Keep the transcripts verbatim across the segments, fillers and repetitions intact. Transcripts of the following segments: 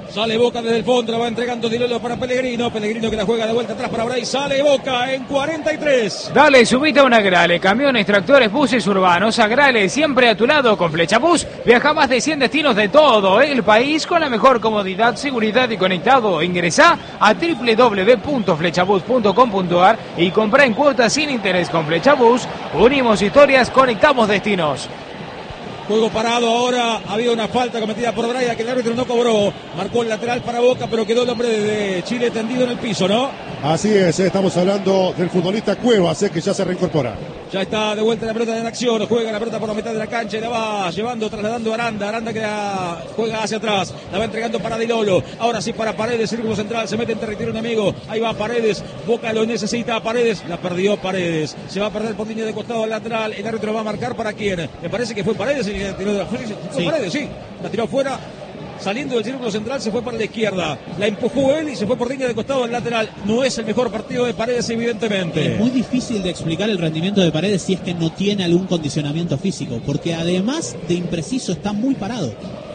Sale Boca desde el fondo, la va entregando Di Lolo para Pellegrino. Pellegrino que la juega de vuelta atrás para Bray. Sale Boca en cuarenta y tres. Dale, subite a una Grale. Camiones, tractores, buses urbanos. Agrale siempre a tu lado con Flecha Bus. Viaja más de cien destinos de todo el país con la mejor comodidad, seguridad y conectado. Ingresá a doble u doble u doble u punto flechabus punto com punto a r y comprá en cuotas sin interés con Flecha Bus. Unimos historias, conectamos destinos. Juego parado ahora, había una falta cometida por Braida que el árbitro no cobró. Marcó el lateral para Boca, pero quedó el hombre de Chile tendido en el piso, ¿no? Así es, estamos hablando del futbolista Cuevas, eh, que ya se reincorpora. Ya está de vuelta la pelota en acción, juega la pelota por la mitad de la cancha y la va llevando, trasladando a Aranda. Aranda que la juega hacia atrás, la va entregando para Di Lolo. Ahora sí para Paredes, círculo central, se mete en territorio enemigo. Ahí va Paredes, Boca lo necesita a Paredes, la perdió Paredes. Se va a perder por línea de costado al lateral, el árbitro va a marcar para quién. Me parece que fue Paredes el que tiró de la fue sí. Paredes, sí, la tiró fuera. Saliendo del círculo central se fue para la izquierda. La empujó él y se fue por línea de costado al lateral. No es el mejor partido de Paredes, evidentemente. Es muy difícil de explicar el rendimiento de Paredes si es que no tiene algún condicionamiento físico, porque además de impreciso está muy parado.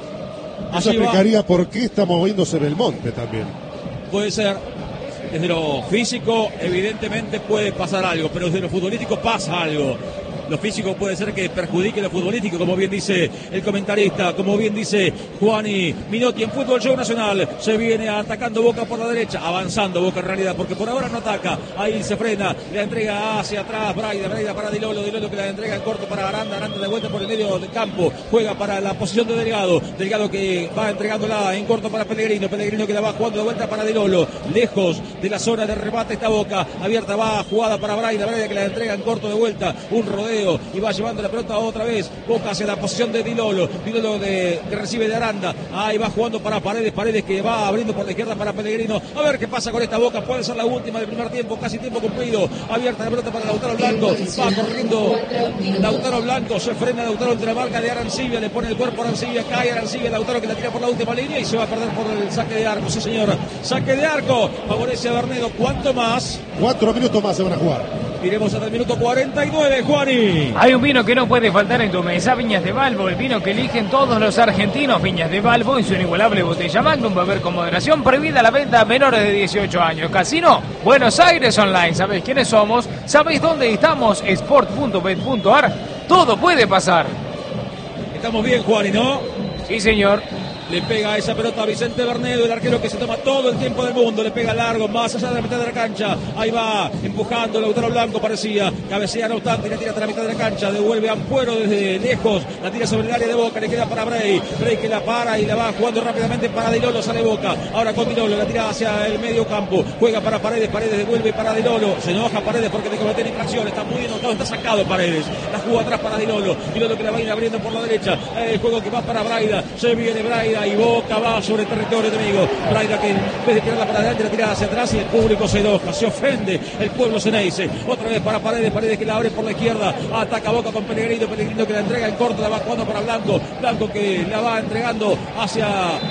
Eso explicaría por qué está moviéndose Belmonte también. Puede ser. Desde lo físico, evidentemente puede pasar algo, pero desde lo futbolístico pasa algo. Lo físico puede ser que perjudique lo futbolístico, como bien dice el comentarista, como bien dice Juani Minotti en Fútbol Show Nacional. Se viene atacando Boca por la derecha, avanzando Boca en realidad, porque por ahora no ataca. Ahí se frena, la entrega hacia atrás, Braida, Braida para Di Lolo, Di Lolo que la entrega en corto para Aranda, Aranda de vuelta por el medio del campo, juega para la posición de Delgado, Delgado que va entregándola en corto para Pellegrino, Pellegrino que la va jugando de vuelta para Di Lolo, lejos de la zona de remate está Boca, abierta va jugada para Braida, Braida que la entrega en corto de vuelta, un rodeo y va llevando la pelota otra vez Boca hacia la posición de Di Lolo, Di Lolo de, que recibe de Aranda, ahí va jugando para Paredes, Paredes que va abriendo por la izquierda para Pellegrino, a ver qué pasa con esta Boca, puede ser la última del primer tiempo, casi tiempo cumplido, abierta la pelota para Lautaro Blanco, va corriendo Lautaro Blanco, se frena Lautaro entre la marca de Arancibia, le pone el cuerpo a Arancibia, cae Arancibia, Lautaro que la tira por la última línea y se va a perder por el saque de arco, sí señor, saque de arco, favorece a Bernedo, ¿cuánto más? Cuatro minutos más se van a jugar. Iremos hasta el minuto cuarenta y nueve, Juani. Hay un vino que no puede faltar en tu mesa, Viñas de Balbo, el vino que eligen todos los argentinos. Viñas de Balbo en su inigualable botella Magnum, beber con moderación, prohibida la venta a menores de dieciocho años. Casino Buenos Aires Online, ¿sabéis quiénes somos? ¿Sabéis dónde estamos? sport punto bet punto a r. Todo puede pasar. Estamos bien, Juani, ¿no? Sí, señor. Le pega esa pelota a Vicente Bernedo, el arquero que se toma todo el tiempo del mundo, le pega largo, más allá de la mitad de la cancha, ahí va, empujando Lautaro Blanco parecía, cabecea no obstante, la tira hasta la mitad de la cancha, devuelve a Ampuero desde lejos, la tira sobre el área de Boca, le queda para Bray, Bray que la para y la va jugando rápidamente para Di Lolo, sale Boca, ahora con Di Lolo, la tira hacia el medio campo, juega para Paredes, Paredes devuelve para Di Lolo, se enoja Paredes porque te cometen infracción, está muy enojado, está sacado Paredes, la jugó atrás para Di Lolo, Di Lolo que la va a ir abriendo por la derecha, el juego que va para Braida, se viene Braida y Boca va sobre el territorio enemigo. Braida que en vez de tirarla para adelante la tira hacia atrás y el público se enoja, se ofende el pueblo ceneice. Otra vez para Paredes, Paredes que la abre por la izquierda, ataca Boca con Pellegrino, Pellegrino que la entrega en corto, la va jugando para Blanco, Blanco que la va entregando hacia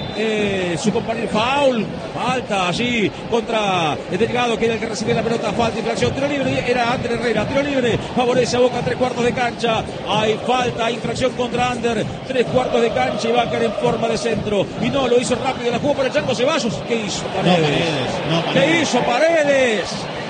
eh, su compañero. Foul, falta allí contra el Delgado que era el que recibe la pelota, falta, infracción, tiro libre, era Ander Herrera, tiro libre, favorece a Boca, tres cuartos de cancha, hay falta, infracción contra Ander, tres cuartos de cancha y va a caer en forma de centro, y no, lo hizo rápido, la jugó para el Chango Ceballos. ¿Qué hizo Paredes? No, Paredes, no, Paredes. ¿Qué hizo Paredes?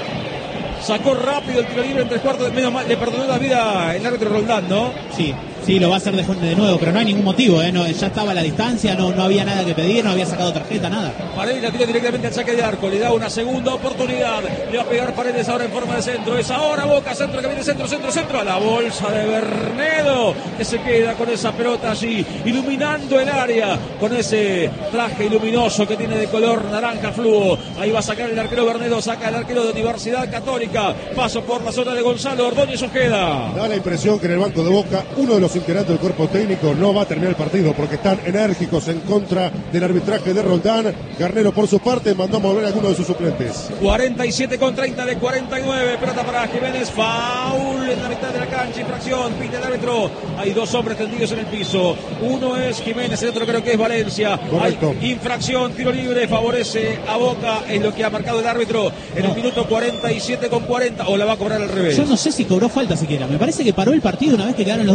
Sacó rápido el tiro libre en tres cuartos de medio mal, le perdonó la vida el árbitro Roldán, ¿no? Sí, sí, lo va a hacer de, de nuevo, pero no hay ningún motivo, ¿eh? No, ya estaba a la distancia, no, no había nada que pedir, no había sacado tarjeta, nada. Paredes la tira directamente al saque de arco, le da una segunda oportunidad, le va a pegar Paredes ahora en forma de centro, es ahora Boca, centro que viene centro, centro, centro, a la bolsa de Bernedo, que se queda con esa pelota allí, iluminando el área, con ese traje luminoso que tiene de color naranja fluo, ahí va a sacar el arquero Bernedo, saca el arquero de Universidad Católica, paso por la zona de Gonzalo Ordóñez Ojeda. Da la impresión que en el banco de Boca uno de los integrantes del cuerpo técnico no va a terminar el partido porque están enérgicos en contra del arbitraje de Roldán. Garnero por su parte mandó a mover a alguno de sus suplentes. cuarenta y siete con treinta de cuarenta y nueve, pelota para Jiménez, foul en la mitad de la cancha, infracción, pide el árbitro, hay dos hombres tendidos en el piso, uno es Jiménez, el otro creo que es Valencia. Correcto. Hay infracción, tiro libre, favorece a Boca, es lo que ha marcado el árbitro en no. el minuto cuarenta y siete con cuarenta, o la va a cobrar al revés. Yo no sé si cobró falta siquiera, me parece que paró el partido una vez que quedaron los dos caídos, no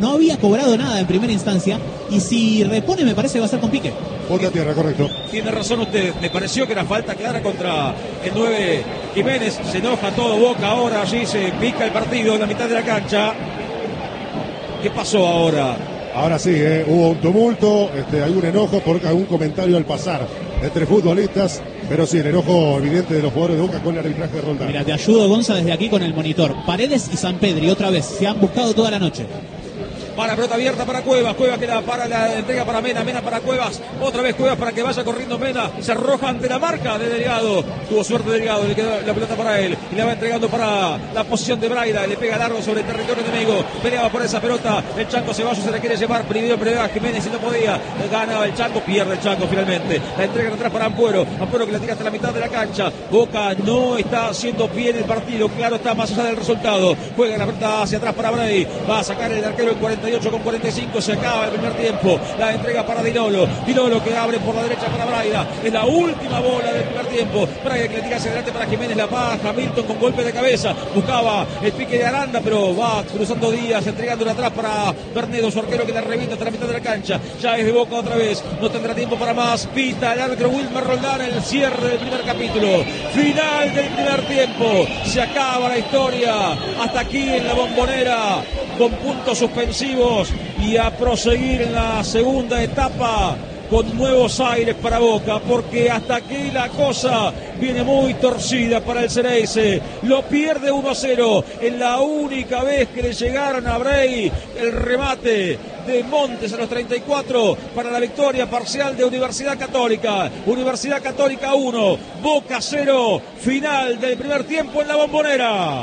no había cobrado nada en primera instancia, y si repone me parece que va a ser con Pique. Ponte a tierra, correcto. Tiene razón usted, me pareció que era falta clara contra el nueve Jiménez. Se enoja todo Boca ahora, allí se pica el partido en la mitad de la cancha. ¿Qué pasó ahora? Ahora sí, eh, hubo un tumulto, este, algún enojo por algún comentario al pasar entre futbolistas, pero sí, el enojo evidente de los jugadores de Boca con el arbitraje de Roldán. Mira, te ayudo, Gonza, desde aquí con el monitor. Paredes y Sampedri, otra vez, se han buscado toda la noche. Para pelota abierta para Cuevas, Cuevas que la para la entrega para Mena, Mena para Cuevas, otra vez Cuevas para que vaya corriendo Mena, se arroja ante la marca de Delgado, tuvo suerte Delgado, le quedó la pelota para él y la va entregando para la posición de Braida, le pega largo sobre el territorio enemigo, peleaba por esa pelota, el Chanco Ceballos se la quiere llevar, primero peleaba Jiménez y no podía, ganaba el Chanco, pierde el Chanco finalmente, la entrega atrás para Ampuero, Ampuero que la tira hasta la mitad de la cancha, Boca no está haciendo bien el partido, claro está más allá del resultado, juega la pelota hacia atrás para Brady, va a sacar el arquero el cuarenta y ocho con cuarenta y cinco, se acaba el primer tiempo, la entrega para Dinolo, Dinolo que abre por la derecha para Braida, es la última bola del primer tiempo, Braida que le tira hacia adelante para Jiménez, la baja, Milton con golpe de cabeza, buscaba el pique de Aranda, pero va cruzando Díaz, entregándola atrás para Bernedo, su arquero que la revienta hasta la mitad de la cancha, ya es de Boca otra vez, no tendrá tiempo para más, pita el árbitro Wilmer Roldán, el cierre del primer capítulo, final del primer tiempo, se acaba la historia, hasta aquí en la Bombonera, con puntos suspensivos y a proseguir en la segunda etapa con nuevos aires para Boca, porque hasta aquí la cosa viene muy torcida para el Xereyce, lo pierde uno a cero, en la única vez que le llegaron a Bray el remate de Montes a los treinta y cuatro para la victoria parcial de Universidad Católica. Universidad Católica uno, Boca cero, final del primer tiempo en la Bombonera.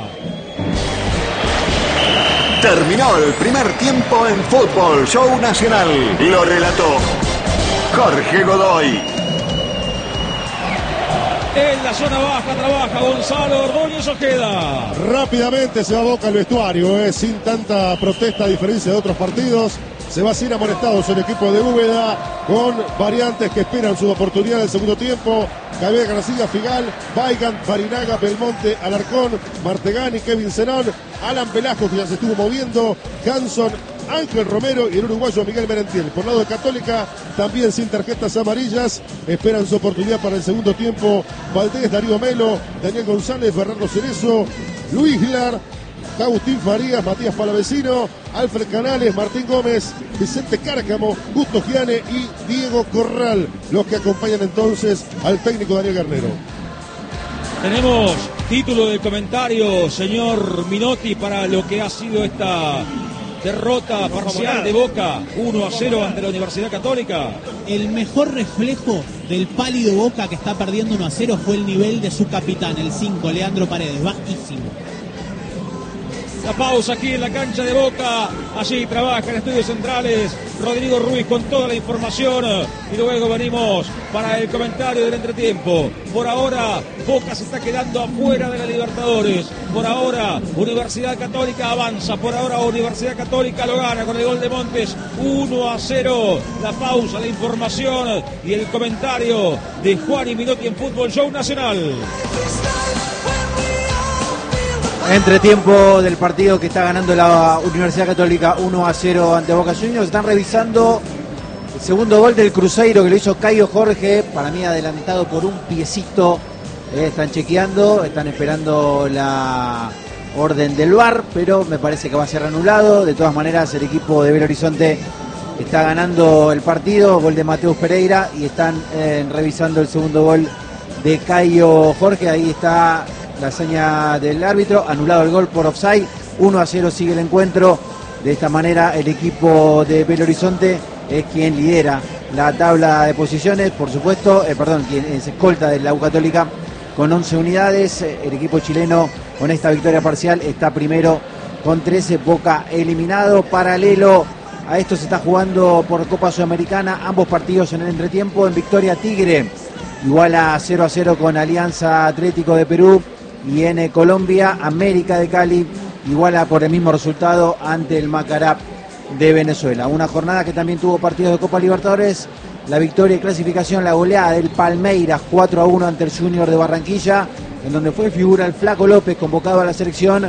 Terminó el primer tiempo en Fútbol Show Nacional. Lo relató Jorge Godoy. En la zona baja trabaja Gonzalo Ordóñez Ojeda. Rápidamente se va Boca al vestuario, eh, sin tanta protesta a diferencia de otros partidos. Se va sin amonestados el equipo de Úbeda, con variantes que esperan su oportunidad en el segundo tiempo. Javier García, Figal, Weigand, Barinaga, Belmonte, Alarcón, Martegani, Kevin Zenón, Alan Velasco, que ya se estuvo moviendo, Hanson, Ángel Romero y el uruguayo Miguel Merentiel. Por lado de Católica, también sin tarjetas amarillas, esperan su oportunidad para el segundo tiempo Valdés, Darío Melo, Daniel González, Fernando Cerezo, Luis Gilar, Agustín Farías, Matías Palavecino, Alfred Canales, Martín Gómez, Vicente Cárcamo, Gusto Giane y Diego Corral, los que acompañan entonces al técnico Daniel Garnero. Tenemos título del comentario, señor Minotti, para lo que ha sido esta derrota parcial de Boca, uno a cero ante la Universidad Católica. El mejor reflejo del pálido Boca que está perdiendo uno a cero fue el nivel de su capitán, el cinco, Leandro Paredes, bajísimo. La pausa aquí en la cancha de Boca, allí trabaja en Estudios Centrales Rodrigo Ruiz con toda la información y luego venimos para el comentario del entretiempo. Por ahora Boca se está quedando afuera de la Libertadores, por ahora Universidad Católica avanza, por ahora Universidad Católica lo gana con el gol de Montes, uno a cero. La pausa, la información y el comentario de Juan y Minotti en Fútbol Show Nacional. Entretiempo del partido que está ganando la Universidad Católica uno a cero ante Boca Juniors. Están revisando el segundo gol del Cruzeiro que lo hizo Caio Jorge, para mí adelantado por un piecito. Eh, están chequeando, están esperando la orden del V A R, pero me parece que va a ser anulado. De todas maneras, el equipo de Belo Horizonte está ganando el partido, gol de Mateus Pereira, y están eh, revisando el segundo gol de Caio Jorge. Ahí está la seña del árbitro, anulado el gol por offside, uno a cero sigue el encuentro. De esta manera el equipo de Belo Horizonte es quien lidera la tabla de posiciones, por supuesto, eh, perdón, quien es escolta de la U Católica con once unidades. El equipo chileno con esta victoria parcial está primero con trece, Boca eliminado. Paralelo a esto se está jugando por Copa Sudamericana, ambos partidos en el entretiempo. En victoria Tigre igual a cero a cero con Alianza Atlético de Perú. Y en Colombia, América de Cali iguala por el mismo resultado ante el Macará de Venezuela. Una jornada que también tuvo partidos de Copa Libertadores. La victoria y clasificación, la goleada del Palmeiras cuatro a uno ante el Junior de Barranquilla, en donde fue figura el Flaco López, convocado a la selección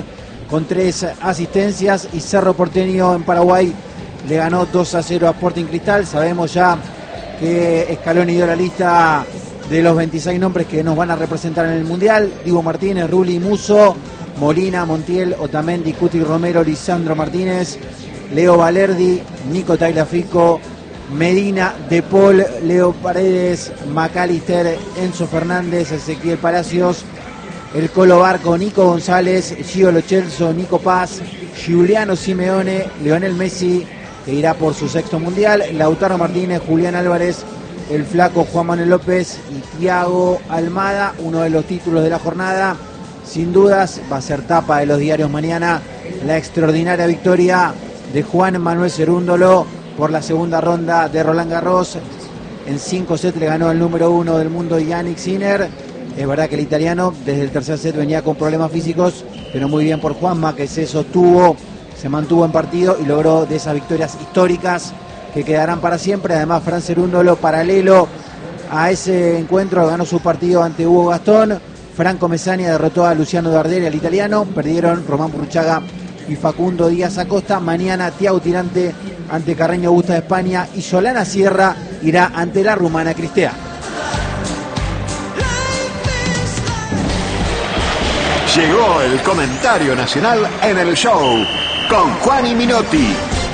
con tres asistencias, y Cerro Porteño en Paraguay le ganó dos a cero a Sporting Cristal. Sabemos ya que Scaloni dio la lista de los veintiséis nombres que nos van a representar en el Mundial: Diego Martínez, Rulli, Musso, Molina, Montiel, Otamendi, Cuti Romero, Lisandro Martínez, Leo Valerdi, Nico Tagliafico, Medina, De Paul, Leo Paredes, McAllister, Enzo Fernández, Ezequiel Palacios, el Colo Barco, Nico González, Gio Lo Celso, Nico Paz, Giuliano Simeone, Lionel Messi, que irá por su sexto Mundial, Lautaro Martínez, Julián Álvarez, el flaco Juan Manuel López y Thiago Almada. Uno de los títulos de la jornada, sin dudas, va a ser tapa de los diarios mañana, la extraordinaria victoria de Juan Manuel Cerúndolo por la segunda ronda de Roland Garros. En cinco sets le ganó el número uno del mundo, Yannick Sinner. Es verdad que el italiano desde el tercer set venía con problemas físicos, pero muy bien por Juanma, que se sostuvo, se mantuvo en partido y logró de esas victorias históricas que quedarán para siempre. Además, Fran Cerúndolo, paralelo a ese encuentro, ganó su partido ante Hugo Gastón. Franco Mesania derrotó a Luciano Darderi, al italiano. Perdieron Román Burruchaga y Facundo Díaz Acosta. Mañana Thiago Tirante ante Carreño Busta de España, y Solana Sierra irá ante la rumana Cristea. Llegó el comentario nacional en el show con Juan y Minotti.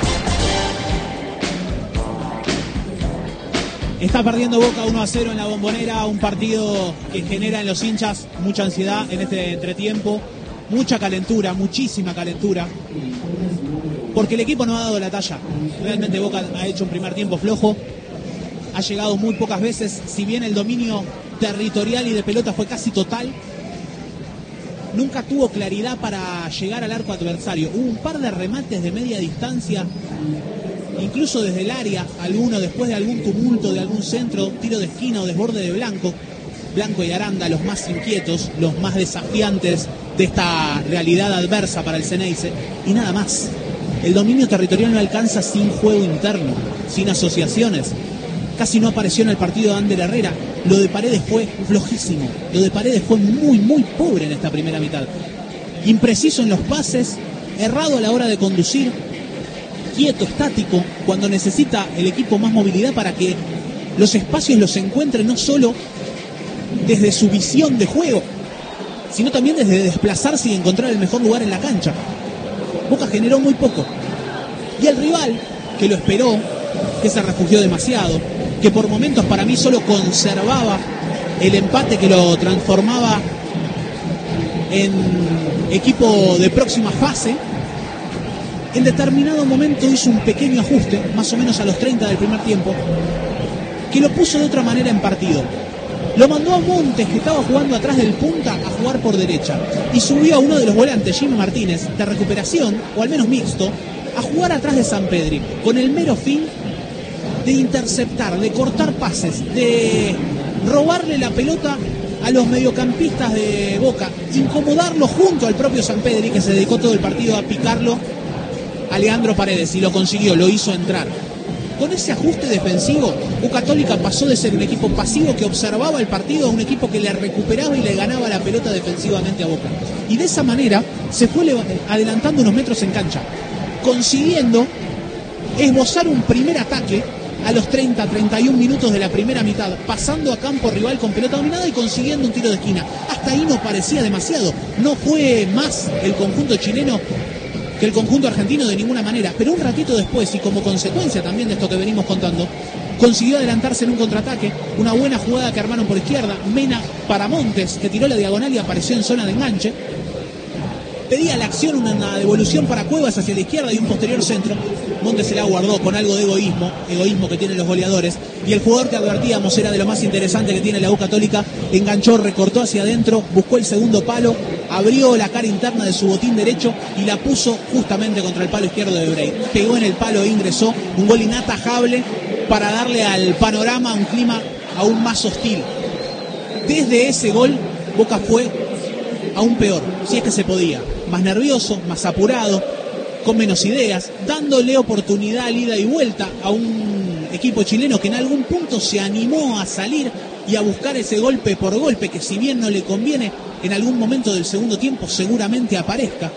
Está perdiendo Boca uno a cero en la Bombonera, un partido que genera en los hinchas mucha ansiedad en este entretiempo, mucha calentura, muchísima calentura, porque el equipo no ha dado la talla. Realmente Boca ha hecho un primer tiempo flojo, ha llegado muy pocas veces, si bien el dominio territorial y de pelota fue casi total, nunca tuvo claridad para llegar al arco adversario. Hubo un par de remates de media distancia, incluso desde el área, alguno después de algún tumulto, de algún centro, tiro de esquina o desborde de Blanco. Blanco y Aranda, los más inquietos, los más desafiantes de esta realidad adversa para el Ceneice, y nada más. El dominio territorial no alcanza sin juego interno, sin asociaciones. Casi no apareció en el partido de Ander Herrera. Lo de Paredes fue flojísimo. Lo de Paredes fue muy, muy pobre en esta primera mitad. Impreciso en los pases, errado a la hora de conducir, quieto, estático, cuando necesita el equipo más movilidad para que los espacios los encuentre no solo desde su visión de juego, sino también desde desplazarse y encontrar el mejor lugar en la cancha. Boca generó muy poco. Y el rival, que lo esperó, que se refugió demasiado, que por momentos para mí solo conservaba el empate que lo transformaba en equipo de próxima fase, en determinado momento hizo un pequeño ajuste, más o menos a los treinta del primer tiempo, que lo puso de otra manera en partido. Lo mandó a Montes, que estaba jugando atrás del punta, a jugar por derecha, y subió a uno de los volantes, Jimmy Martínez, de recuperación, o al menos mixto, a jugar atrás de Sampedri, con el mero fin de interceptar, de cortar pases, de robarle la pelota a los mediocampistas de Boca, incomodarlo junto al propio Sampedri, que se dedicó todo el partido a picarlo a Leandro Paredes, y lo consiguió, lo hizo entrar. Con ese ajuste defensivo, U Católica pasó de ser un equipo pasivo que observaba el partido a un equipo que le recuperaba y le ganaba la pelota defensivamente a Boca. Y de esa manera se fue adelantando unos metros en cancha, consiguiendo esbozar un primer ataque a los treinta, treinta y un minutos de la primera mitad, pasando a campo rival con pelota dominada y consiguiendo un tiro de esquina. Hasta ahí no parecía demasiado, no fue más el conjunto chileno que el conjunto argentino de ninguna manera, pero un ratito después, y como consecuencia también de esto que venimos contando, consiguió adelantarse en un contraataque, una buena jugada que armaron por izquierda, Mena para Montes, que tiró la diagonal y apareció en zona de enganche. Pedía la acción, una devolución para Cuevas hacia la izquierda y un posterior centro. Montes se la guardó con algo de egoísmo, egoísmo que tienen los goleadores, y el jugador que advertíamos era de lo más interesante que tiene la U Católica, enganchó, recortó hacia adentro, buscó el segundo palo, abrió la cara interna de su botín derecho y la puso justamente contra el palo izquierdo de Brey. Pegó en el palo e ingresó, un gol inatajable para darle al panorama un clima aún más hostil. Desde ese gol, Boca fue aún peor, si es que se podía, más nervioso, más apurado, con menos ideas, dándole oportunidad al ida y vuelta a un equipo chileno que en algún punto se animó a salir y a buscar ese golpe por golpe, que si bien no le conviene, en algún momento del segundo tiempo seguramente aparezca,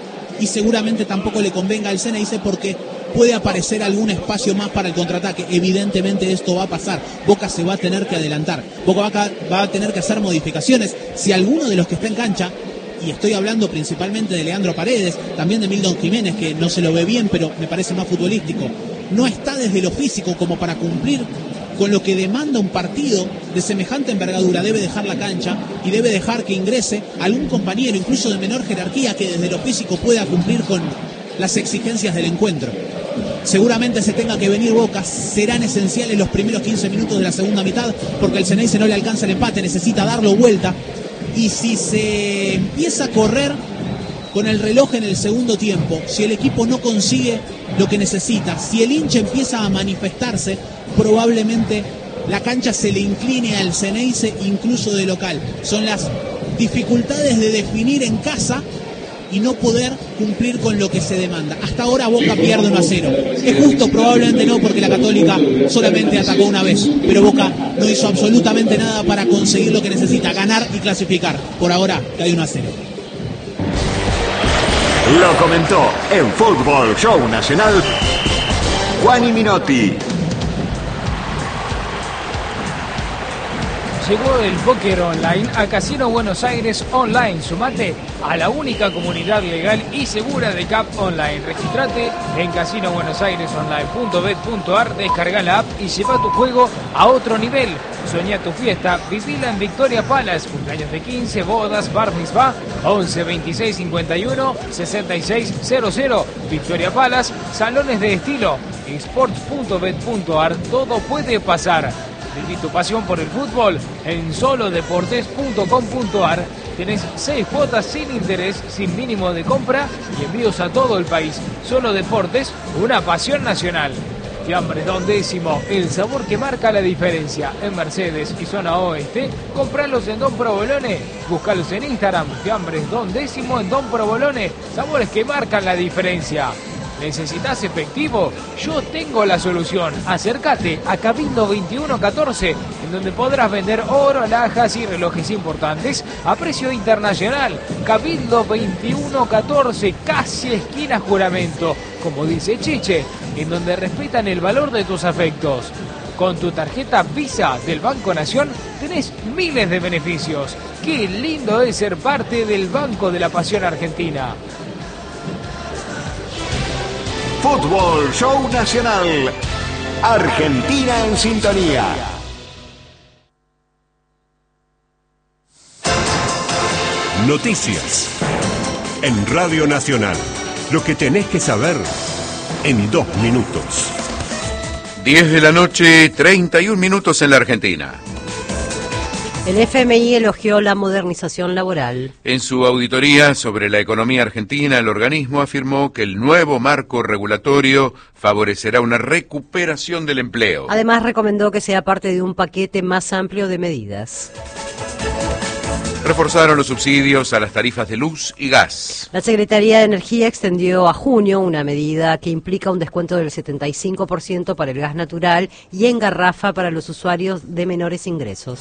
y seguramente tampoco le convenga al Ceneice porque puede aparecer algún espacio más para el contraataque. Evidentemente esto va a pasar. Boca se va a tener que adelantar. Boca va a, va a tener que hacer modificaciones. Si alguno de los que está en cancha, y estoy hablando principalmente de Leandro Paredes, también de Milton Jiménez, que no se lo ve bien, pero me parece más futbolístico, no está desde lo físico como para cumplir con lo que demanda un partido de semejante envergadura, debe dejar la cancha y debe dejar que ingrese algún compañero, incluso de menor jerarquía, que desde lo físico pueda cumplir con las exigencias del encuentro. Seguramente se tenga que venir Boca, serán esenciales los primeros quince minutos de la segunda mitad, porque el Ceneice no le alcanza el empate, necesita darlo vuelta, y si se empieza a correr con el reloj en el segundo tiempo, si el equipo no consigue lo que necesita, si el hincha empieza a manifestarse, probablemente la cancha se le incline al Ceneice incluso de local. Son las dificultades de definir en casa y no poder cumplir con lo que se demanda. Hasta ahora Boca pierde uno a cero. ¿Es justo? Probablemente no, porque la Católica solamente atacó una vez, pero Boca no hizo absolutamente nada para conseguir lo que necesita, ganar y clasificar. Por ahora cae uno a cero. Lo comentó en Fútbol Show Nacional Juani Minotti. Llegó el póker online a Casino Buenos Aires Online. Sumate a la única comunidad legal y segura de C A P Online. Registrate en casino buenos aires online punto bet punto ar, descarga la app y lleva tu juego a otro nivel. Soñá tu fiesta, vivila en Victoria Palace, cumpleaños de quince, bodas, bar mitzvah, once veintiséis cincuenta y uno sesenta y seis cero cero. Victoria Palace, salones de estilo, sports punto bet punto ar, todo puede pasar. Viví tu pasión por el fútbol en solo deportes punto com punto ar. Tenés seis cuotas sin interés, sin mínimo de compra y envíos a todo el país. Solo Deportes, una pasión nacional. Fiambres Don Décimo, el sabor que marca la diferencia. En Mercedes y zona oeste, compralos en Don Provolone. Búscalos en Instagram, Fiambres Don Décimo en Don Provolone. Sabores que marcan la diferencia. ¿Necesitas efectivo? Yo tengo la solución. Acércate a Cabildo veintiuno catorce, en donde podrás vender oro, alhajas y relojes importantes a precio internacional. Cabildo veintiuno catorce, casi esquina Juramento, como dice Chiche, en donde respetan el valor de tus afectos. Con tu tarjeta Visa del Banco Nación tenés miles de beneficios. Qué lindo es ser parte del Banco de la Pasión Argentina. Fútbol Show Nacional. Argentina en sintonía. Noticias en Radio Nacional. Lo que tenés que saber en dos minutos. diez de la noche, treinta y un minutos en la Argentina. El F M I elogió la modernización laboral. En su auditoría sobre la economía argentina, el organismo afirmó que el nuevo marco regulatorio favorecerá una recuperación del empleo. Además, recomendó que sea parte de un paquete más amplio de medidas. Reforzaron los subsidios a las tarifas de luz y gas. La Secretaría de Energía extendió a junio una medida que implica un descuento del setenta y cinco por ciento para el gas natural y en garrafa para los usuarios de menores ingresos.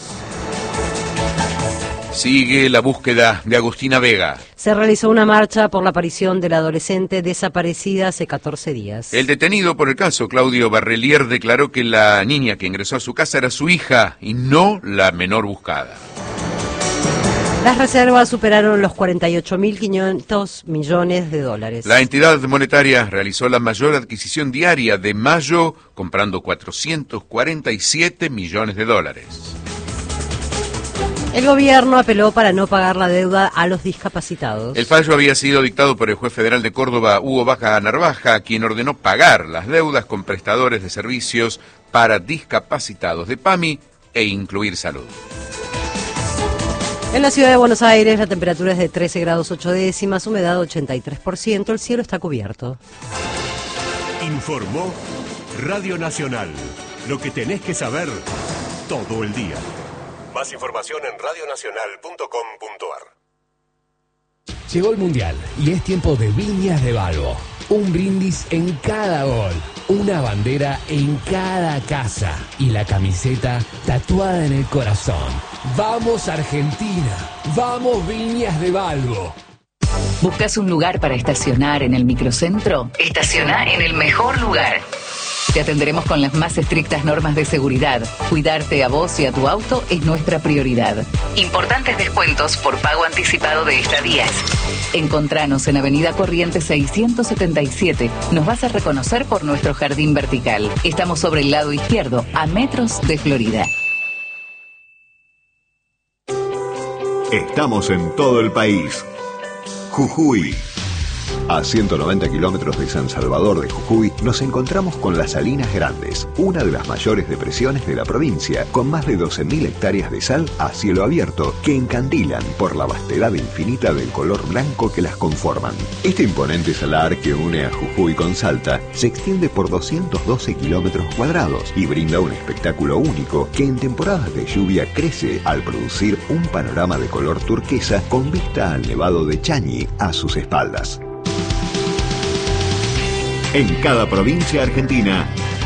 Sigue la búsqueda de Agustina Vega. Se realizó una marcha por la aparición de la adolescente desaparecida hace catorce días. El detenido por el caso, Claudio Barrelier, declaró que la niña que ingresó a su casa era su hija y no la menor buscada. Las reservas superaron los cuarenta y ocho mil quinientos millones de dólares. La entidad monetaria realizó la mayor adquisición diaria de mayo, comprando cuatrocientos cuarenta y siete millones de dólares. El gobierno apeló para no pagar la deuda a los discapacitados. El fallo había sido dictado por el juez federal de Córdoba, Hugo Baja Narvaja, quien ordenó pagar las deudas con prestadores de servicios para discapacitados de P A M I e incluir salud. En la ciudad de Buenos Aires la temperatura es de trece grados ocho décimas, humedad ochenta y tres por ciento, el cielo está cubierto. Informó Radio Nacional. Lo que tenés que saber todo el día. Más información en radio nacional punto com punto ar. Llegó el Mundial y es tiempo de Viñas de Balbo. Un brindis en cada gol, una bandera en cada casa y la camiseta tatuada en el corazón. ¡Vamos Argentina! ¡Vamos Viñas de Balbo! ¿Buscas un lugar para estacionar en el microcentro? Estaciona en el mejor lugar. Te atenderemos con las más estrictas normas de seguridad. Cuidarte a vos y a tu auto es nuestra prioridad. Importantes descuentos por pago anticipado de estadías. Encontranos en Avenida Corrientes seiscientos setenta y siete. Nos vas a reconocer por nuestro jardín vertical. Estamos sobre el lado izquierdo, a metros de Florida. Estamos en todo el país. Jujuy. A ciento noventa kilómetros de San Salvador de Jujuy nos encontramos con las Salinas Grandes, una de las mayores depresiones de la provincia, con más de doce mil hectáreas de sal a cielo abierto que encandilan por la vastedad infinita del color blanco que las conforman. Este imponente salar que une a Jujuy con Salta se extiende por doscientos doce kilómetros cuadrados y brinda un espectáculo único que en temporadas de lluvia crece al producir un panorama de color turquesa con vista al Nevado de Chañi a sus espaldas. En cada provincia argentina,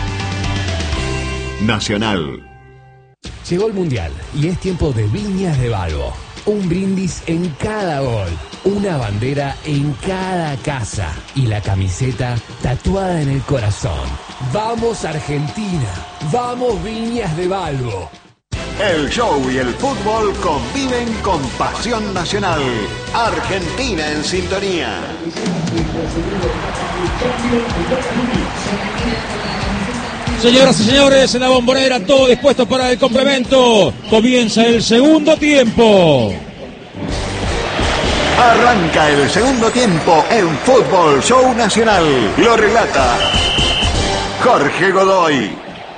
Nacional. Llegó el Mundial y es tiempo de Viñas de Balbo. Un brindis en cada gol, una bandera en cada casa y la camiseta tatuada en el corazón. ¡Vamos Argentina! ¡Vamos Viñas de Balbo! El show y el fútbol conviven con pasión nacional. Argentina en sintonía. Señoras y señores, en la Bombonera, todo dispuesto para el complemento. Comienza el segundo tiempo. Arranca el segundo tiempo en Fútbol Show Nacional. Lo relata Jorge Godoy.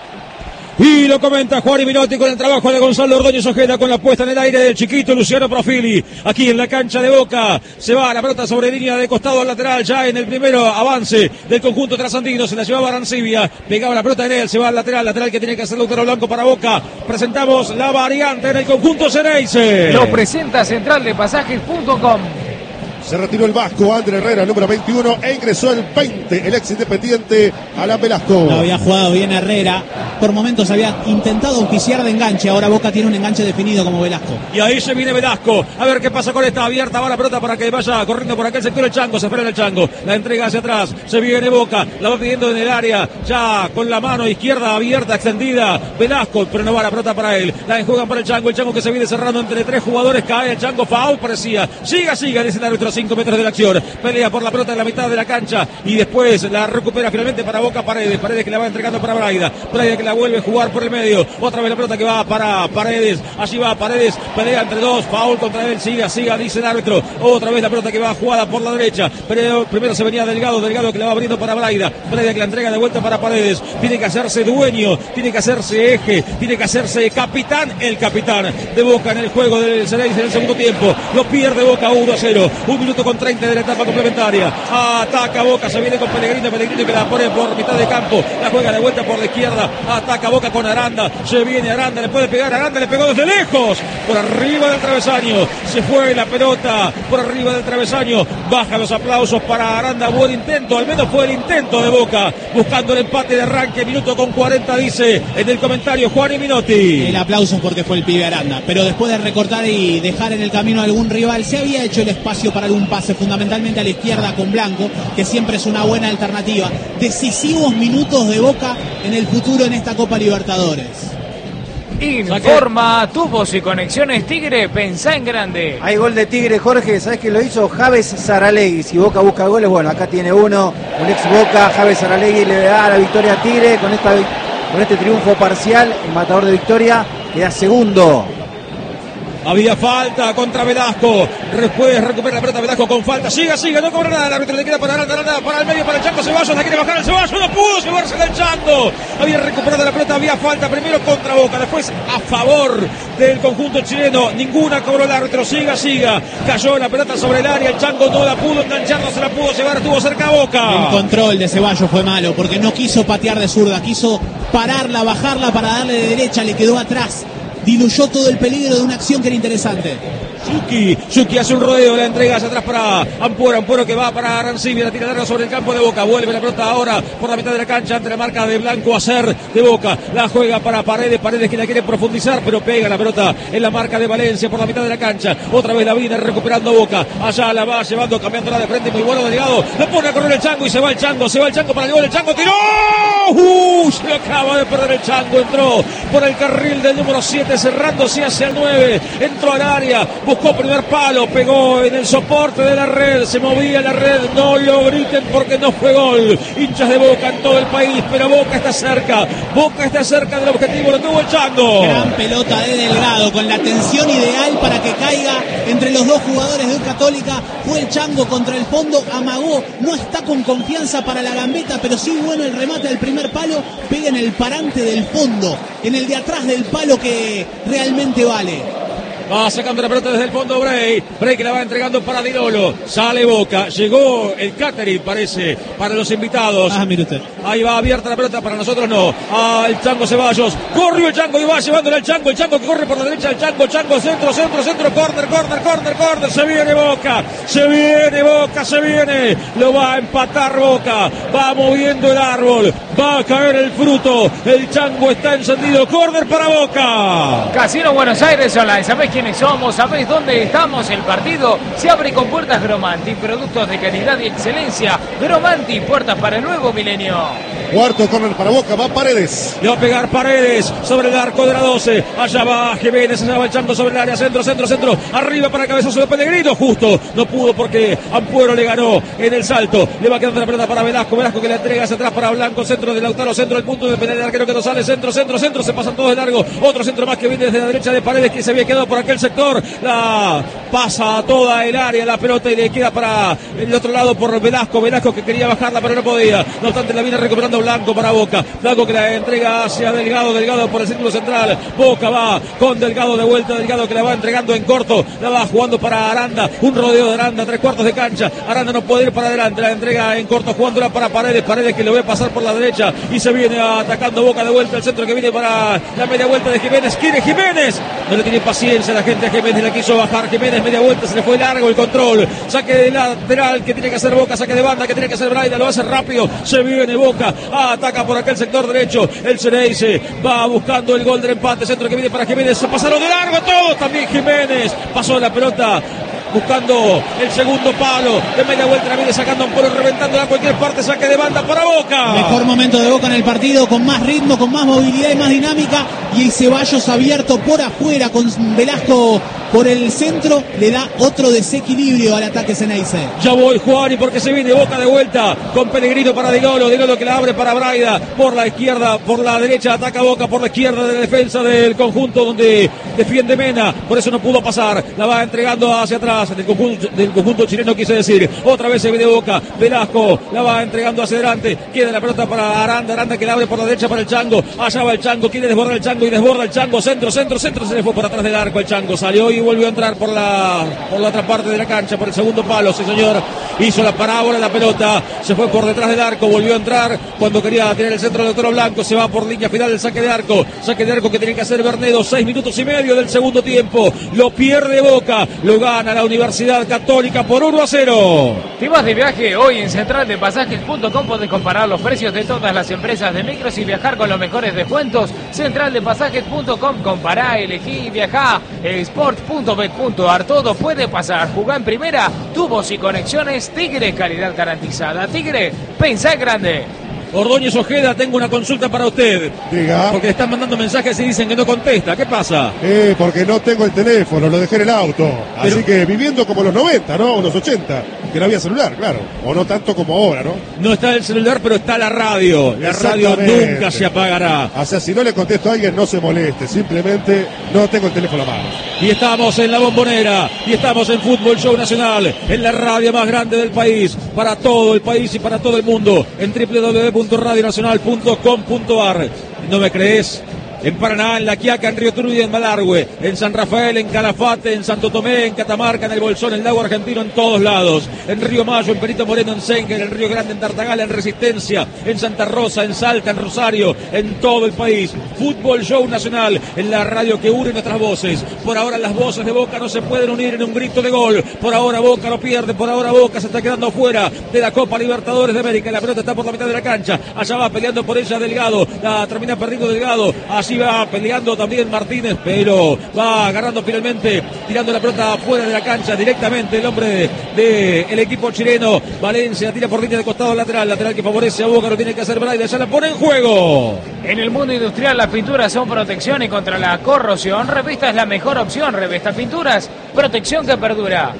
Y lo comenta Juan Minotti con el trabajo de Gonzalo Ordóñez Ojeda, con la puesta en el aire del chiquito Luciano Profili. Aquí en la cancha de Boca se va la pelota sobre línea de costado al lateral, ya en el primero avance del conjunto trasandino. Se la llevaba Arancibia, pegaba la pelota en él, se va al lateral, lateral que tiene que hacer Lautaro Blanco para Boca. Presentamos la variante en el conjunto Ceneice. Lo presenta central de pasajes punto com. Se retiró el vasco André Herrera, número veintiuno, e ingresó el veinte, el ex Independiente, Alan Velasco. No había jugado bien Herrera, por momentos había intentado auspiciar de enganche, ahora Boca tiene un enganche definido como Velasco. Y ahí se viene Velasco, a ver qué pasa con esta abierta, va la pelota para que vaya corriendo por aquel sector el Chango, se espera en el Chango, la entrega hacia atrás, se viene Boca, la va pidiendo en el área, ya con la mano izquierda abierta, extendida, Velasco, pero no va la pelota para él, la enjuegan para el Chango, el Chango que se viene cerrando entre tres jugadores, cae el Chango, foul parecía, siga, siga, dice el árbitro, cinco metros de la acción, pelea por la pelota en la mitad de la cancha y después la recupera finalmente para Boca Paredes, Paredes que la va entregando para Braida, Braida que la vuelve a jugar por el medio, otra vez la pelota que va para Paredes, allí va Paredes, pelea entre dos, foul contra él, siga, siga, dice el árbitro, otra vez la pelota que va jugada por la derecha, pero primero se venía Delgado, Delgado que la va abriendo para Braida, Braida que la entrega de vuelta para Paredes, tiene que hacerse dueño, tiene que hacerse eje, tiene que hacerse capitán, el capitán de Boca en el juego del Ceneice en el segundo tiempo, lo pierde Boca uno a cero, un minuto con treinta de la etapa complementaria, ataca Boca, se viene con Pellegrino, Pellegrino que la pone por mitad de campo, la juega de vuelta por la izquierda, ataca Boca con Aranda, se viene Aranda, le puede pegar, Aranda le pegó desde lejos, por arriba del travesaño, se fue la pelota, por arriba del travesaño, baja los aplausos para Aranda, buen intento, al menos fue el intento de Boca, buscando el empate de arranque, minuto con cuarenta, dice en el comentario Juan Minotti. El aplauso porque fue el pibe Aranda, pero después de recortar y dejar en el camino a algún rival, se había hecho el espacio para algún pase, fundamentalmente a la izquierda con Blanco, que siempre es una buena alternativa. Decisivos minutos de Boca en el futuro en esta Copa Libertadores. Informa Tubos y Conexiones Tigre, pensá en grande. Hay gol de Tigre, Jorge, ¿sabés que lo hizo? Javes Saralegui. Si Boca busca goles, bueno, acá tiene uno, un ex Boca, Javes Saralegui le da la victoria a Tigre con, esta, con este triunfo parcial, el matador de Victoria queda segundo. Había falta contra Velasco. Después recupera la pelota Velasco con falta. Siga, siga, no cobra nada. El árbitro le queda para Aranda, Aranda, para el medio, para el Chango Ceballos. La quiere bajar el Ceballos. No pudo llevarse del Chango. Había recuperado la pelota. Había falta primero contra Boca. Después a favor del conjunto chileno. Ninguna cobró el árbitro. Siga, siga. Cayó la pelota sobre el área. El Chango no la pudo enganchar. No se la pudo llevar. Estuvo cerca a Boca. El control de Ceballos fue malo porque no quiso patear de zurda. Quiso pararla, bajarla para darle de derecha. Le quedó atrás. Diluyó todo el peligro de una acción que era interesante. Chucky, Chucky hace un rodeo, la entrega hacia atrás para Ampuero, Ampuero que va para Arancibia, la tira larga sobre el campo de Boca, vuelve la pelota ahora por la mitad de la cancha ante la marca de Blanco Acer de Boca, la juega para Paredes, Paredes que la quiere profundizar, pero pega la pelota en la marca de Valencia por la mitad de la cancha, otra vez la viene recuperando Boca, allá la va llevando, cambiándola de frente, muy bueno Delgado, le pone a correr el Chango y se va el Chango, se va el Chango para el gol, el Chango tiró, uh, se acaba de perder el Chango, entró por el carril del número siete, cerrándose hacia el nueve, entró al área, buscó primer palo, pegó en el soporte de la red, se movía la red, no lo griten porque no fue gol, hinchas de Boca en todo el país, pero Boca está cerca, Boca está cerca del objetivo, lo tuvo el Chango. Gran pelota de Delgado, con la tensión ideal para que caiga entre los dos jugadores de Católica, fue el Chango contra el fondo, amagó, no está con confianza para la gambeta, pero sí bueno el remate del primer palo, pega en el parante del fondo, en el de atrás del palo que realmente vale. Va sacando la pelota desde el fondo Bray. Bray que la va entregando para Di Lolo. Sale Boca. Llegó el catering, parece, para los invitados. Ah, mire usted. Ahí va abierta la pelota, para nosotros no. Ah, el Chango Ceballos. Corrió el Chango y va llevándole al Chango. El Chango que corre por la derecha. El Chango, Chango, centro, centro, centro. Corner, corner, corner, corner. Se viene Boca. Se viene Boca, se viene. Lo va a empatar Boca. Va moviendo el árbol. Va a caer el fruto. El Chango está encendido. Corner para Boca. Casino Buenos Aires Online. ¿Sabés quiénes somos? ¿Sabés dónde estamos? El partido se abre con puertas Gromanti, productos de calidad y excelencia. Gromanti, puertas para el nuevo milenio. Cuarto córner para Boca, va Paredes. Le va a pegar Paredes sobre el arco de la doce. Allá va Jiménez, allá va el Chango sobre el área, centro, centro, centro. Arriba para cabezazo de Pellegrino, justo. No pudo porque Ampuero le ganó en el salto. Le va quedando la pelota para Velasco, Velasco que la entrega hacia atrás para Blanco, centro de Lautaro, centro del punto de penal del arquero que no sale, centro, centro, centro. Se pasan todos de largo. Otro centro más que viene desde la derecha de Paredes, que se había quedado por aquel sector. La pasa a toda el área la pelota y le queda para el otro lado por Velasco, Velasco que quería bajarla pero no podía. No obstante la viene recuperando Blanco para Boca. Blanco que la entrega hacia Delgado, Delgado por el círculo central. Boca va con Delgado de vuelta, Delgado que la va entregando en corto, la va jugando para Aranda, un rodeo de Aranda, tres cuartos de cancha. Aranda no puede ir para adelante, la entrega en corto jugándola para Paredes, Paredes que lo ve pasar por la derecha y se viene atacando Boca de vuelta, el centro que viene para la media vuelta de Jiménez, quiere Jiménez, no le tiene paciencia la gente a Jiménez, la quiso bajar Jiménez, media vuelta, se le fue largo el control, saque de lateral que tiene que hacer Boca, saque de banda que tiene que hacer Braida, lo hace rápido, se viene Boca, ah, ataca por aquel sector derecho, el Ceneice va buscando el gol del empate, centro que viene para Jiménez, se pasaron de largo todos, también Jiménez, pasó la pelota buscando el segundo palo, de media vuelta la viene sacando un polo, reventándola a cualquier parte, saque de banda para Boca. Mejor momento de Boca en el partido, con más ritmo, con más movilidad y más dinámica, y el Ceballos abierto por afuera con Velasco por el centro, le da otro desequilibrio al ataque Ceneice. Ya voy Juan y porque se viene Boca de vuelta con Pellegrino para Di Lolo, Di Lolo que la abre para Braida, por la izquierda, por la derecha ataca Boca, por la izquierda de la defensa del conjunto donde defiende Mena, por eso no pudo pasar, la va entregando hacia atrás del conjunto, del conjunto chileno quise decir, otra vez se viene Boca, Velasco la va entregando hacia adelante, queda la pelota para Aranda, Aranda que la abre por la derecha para el Chango, allá va el Chango, quiere desbordar el Chango y desborda el Chango, centro, centro, centro, se le fue por atrás del arco el Chango, salió y volvió a entrar por la por la otra parte de la cancha, por el segundo palo, sí señor, hizo la parábola, la pelota se fue por detrás del arco, volvió a entrar cuando quería tener el centro del Toro Blanco, se va por línea final del saque de arco, saque de arco que tiene que hacer Bernedo, seis minutos y medio del segundo tiempo, lo pierde Boca, lo gana la Universidad Católica por uno a cero. ¿Te vas de viaje? Hoy en central de pasajes punto com podés comparar los precios de todas las empresas de micros y viajar con los mejores descuentos. central de pasajes punto com, compará, elegí, viajá. Sport punto bet punto ar, todo puede pasar. Jugá en primera, tubos y conexiones Tigre, calidad garantizada. Tigre, pensá en grande. Ordóñez Ojeda, tengo una consulta para usted. Diga. Porque le están mandando mensajes y dicen que no contesta. ¿Qué pasa? Eh, porque no tengo el teléfono, lo dejé en el auto. Pero... Así que viviendo como los noventa, ¿no? O los ochenta, que no había celular, claro. O no tanto como ahora, ¿no? No está el celular, pero está la radio. La radio nunca se apagará. O sea, si no le contesto a alguien, no se moleste. Simplemente no tengo el teléfono a mano. Y estamos en La Bombonera. Y estamos en Fútbol Show Nacional. En la radio más grande del país. Para todo el país y para todo el mundo. En doble u doble u doble u punto radio nacional punto com punto ar. ¿No me crees? En Paraná, en La Quiaca, en Río Turbio, en Malargüe, en San Rafael, en Calafate, en Santo Tomé, en Catamarca, en El Bolsón, en el Lago Argentino, en todos lados. En Río Mayo, en Perito Moreno, en Senga, en Río Grande, en Tartagal, en Resistencia, en Santa Rosa, en Salta, en Rosario, en todo el país. Fútbol Show Nacional, en la radio que une nuestras voces. Por ahora las voces de Boca no se pueden unir en un grito de gol. Por ahora Boca lo pierde, por ahora Boca se está quedando fuera de la Copa Libertadores de América. La pelota está por la mitad de la cancha. Allá va peleando por ella Delgado. La termina perdiendo Delgado. Así va peleando también Martínez, pero va agarrando finalmente, tirando la pelota fuera de la cancha directamente el hombre del de, de equipo chileno. Valencia tira por línea de costado lateral, lateral que favorece a Boca, lo tiene que hacer Braida, ya la pone en juego. En el mundo industrial las pinturas son protección y contra la corrosión. Revista es la mejor opción. Revista Pinturas, protección que perdura.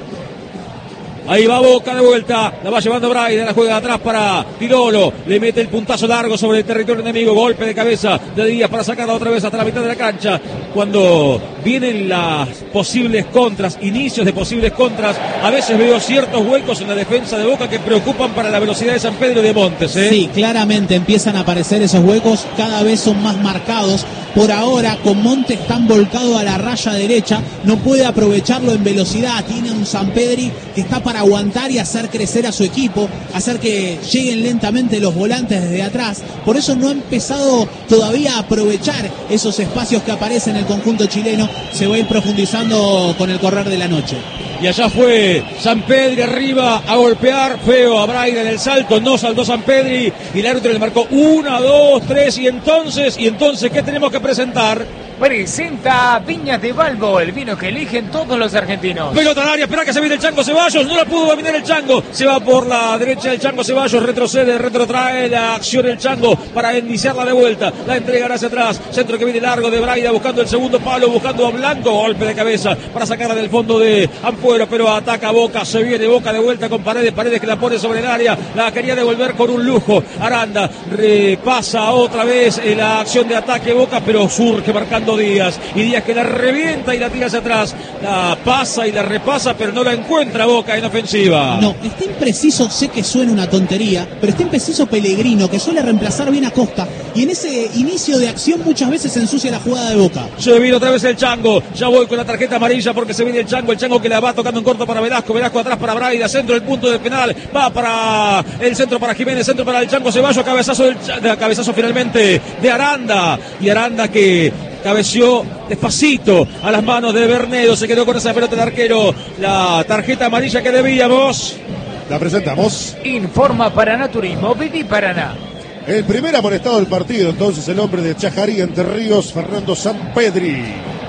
Ahí va Boca de vuelta, la va llevando Braida, la juega atrás para Tirolo, le mete el puntazo largo sobre el territorio enemigo, golpe de cabeza de Díaz para sacarla otra vez hasta la mitad de la cancha. Cuando vienen las posibles contras, inicios de posibles contras, a veces veo ciertos huecos en la defensa de Boca que preocupan para la velocidad de San Pedro y de Montes, ¿eh? Sí, claramente empiezan a aparecer esos huecos, cada vez son más marcados. Por ahora, con Montes tan volcado a la raya derecha, no puede aprovecharlo en velocidad. Tiene un Sampedri que está para aguantar y hacer crecer a su equipo, hacer que lleguen lentamente los volantes desde atrás. Por eso no ha empezado todavía a aprovechar esos espacios que aparecen en el conjunto chileno. Se va a ir profundizando con el correr de la noche. Y allá fue Sampedri arriba a golpear feo a Braida en el salto, no saltó Sampedri y el árbitro le marcó una, dos, tres y entonces, y entonces, ¿qué tenemos que presentar? Presenta Viñas de Balbo, el vino que eligen todos los argentinos. Pelota al área, espera que se viene el Chango Ceballos, no la pudo dominar el Chango, se va por la derecha el Chango Ceballos, retrocede, retrotrae la acción el Chango para iniciarla de vuelta, la entrega hacia atrás, centro que viene largo de Braida buscando el segundo palo, buscando a Blanco, golpe de cabeza para sacarla del fondo de Ampuero, pero ataca Boca, se viene Boca de vuelta con Paredes, Paredes que la pone sobre el área, la quería devolver con un lujo, Aranda repasa otra vez la acción de ataque Boca, pero surge marcando Díaz, y Díaz que la revienta y la tira hacia atrás, la pasa y la repasa, pero no la encuentra Boca en ofensiva. No, está impreciso, sé que suena una tontería, pero está impreciso Pellegrino, que suele reemplazar bien a Costa, y en ese inicio de acción muchas veces se ensucia la jugada de Boca. Se viene otra vez el Chango, ya voy con la tarjeta amarilla porque se viene el Chango, el Chango que la va tocando en corto para Velasco, Velasco atrás para Braida, centro del punto de penal, va para el centro para Jiménez, centro para el Chango Ceballos, cabezazo, del, cabezazo finalmente de Aranda, y Aranda que cabeció despacito a las manos de Bernedo, se quedó con esa pelota el arquero, la tarjeta amarilla que debíamos. La presentamos. Informa Paraná Turismo, Viví Paraná. El primer amonestado del partido, entonces el hombre de Chajarí, Entre Ríos, Fernando Sampedri.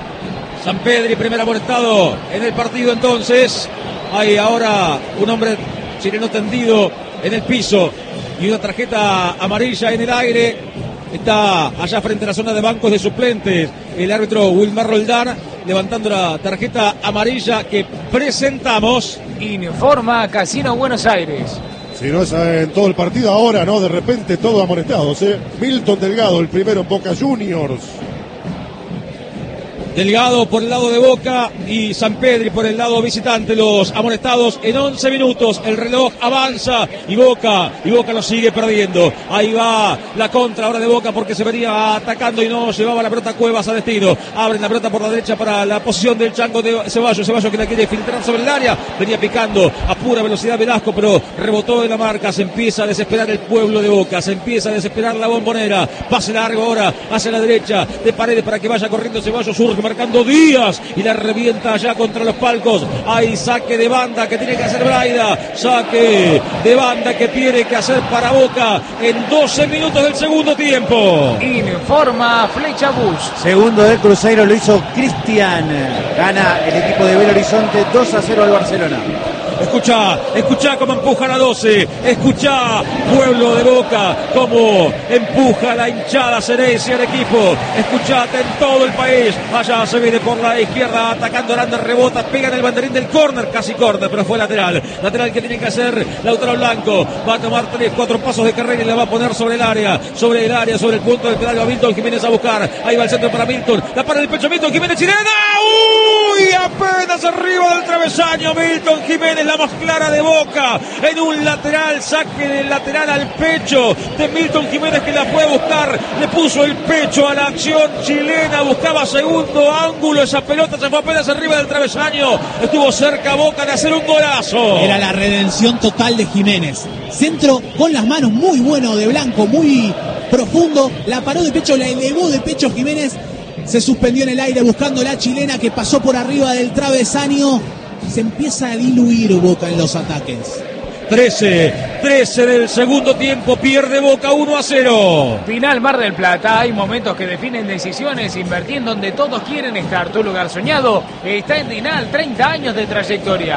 Sampedri, primer amonestado en el partido entonces. Hay ahora un hombre chileno tendido en el piso y una tarjeta amarilla en el aire. Está allá frente a la zona de bancos de suplentes el árbitro Wilmar Roldán levantando la tarjeta amarilla que presentamos. Informa Casino Buenos Aires. Si no es en todo el partido ahora, ¿no? De repente todo amonestados, ¿eh? Milton Delgado, el primero en Boca Juniors. Delgado por el lado de Boca y Sampedri por el lado visitante, los amonestados en once minutos, el reloj avanza y Boca, y Boca lo sigue perdiendo. Ahí va la contra ahora de Boca porque se venía atacando y no llevaba la pelota Cuevas a destino. Abren la pelota por la derecha para la posición del Chango de Ceballos, Ceballos que la quiere filtrar sobre el área, venía picando a pura velocidad Velasco, pero rebotó en la marca, se empieza a desesperar el pueblo de Boca, se empieza a desesperar la Bombonera, pase largo ahora hacia la derecha de Paredes para que vaya corriendo Ceballos, surge marcando Díaz y la revienta allá contra los palcos. Hay saque de banda que tiene que hacer Braida, saque de banda que tiene que hacer para Boca en doce minutos del segundo tiempo. Informa Flecha Bus. Segundo del Cruzeiro lo hizo Cristian, gana el equipo de Belo Horizonte dos a cero al Barcelona. Escuchá, escuchá cómo empujan a doce, escuchá pueblo de Boca, cómo empuja la hinchada Cerecia al equipo, escuchate en todo el país, allá se viene por la izquierda atacando Aranda, rebota, pega en el banderín del córner, casi córner, pero fue lateral, lateral que tiene que hacer Lautaro Blanco, va a tomar tres, cuatro pasos de carrera y la va a poner sobre el área, sobre el área, sobre el punto del penal, va Milton Jiménez a buscar, ahí va el centro para Milton, la para el pecho Milton Jiménez, chilena, uy, apenas arriba del travesaño. Milton Jiménez, la más clara de Boca, en un lateral, saque del lateral al pecho de Milton Jiménez, que la fue a buscar, le puso el pecho a la acción chilena, buscaba segundo ángulo, esa pelota se fue apenas arriba del travesaño, estuvo cerca Boca de hacer un golazo. Era la redención total de Jiménez. Centro con las manos, muy bueno de Blanco, muy profundo, la paró de pecho, la elevó de pecho Jiménez, se suspendió en el aire buscando la chilena que pasó por arriba del travesaño. Se empieza a diluir Boca en los ataques. trece, trece del segundo tiempo, pierde Boca uno a cero. Final Mar del Plata, hay momentos que definen decisiones, invertir en donde todos quieren estar. Tu lugar soñado está en Dinal, treinta años de trayectoria.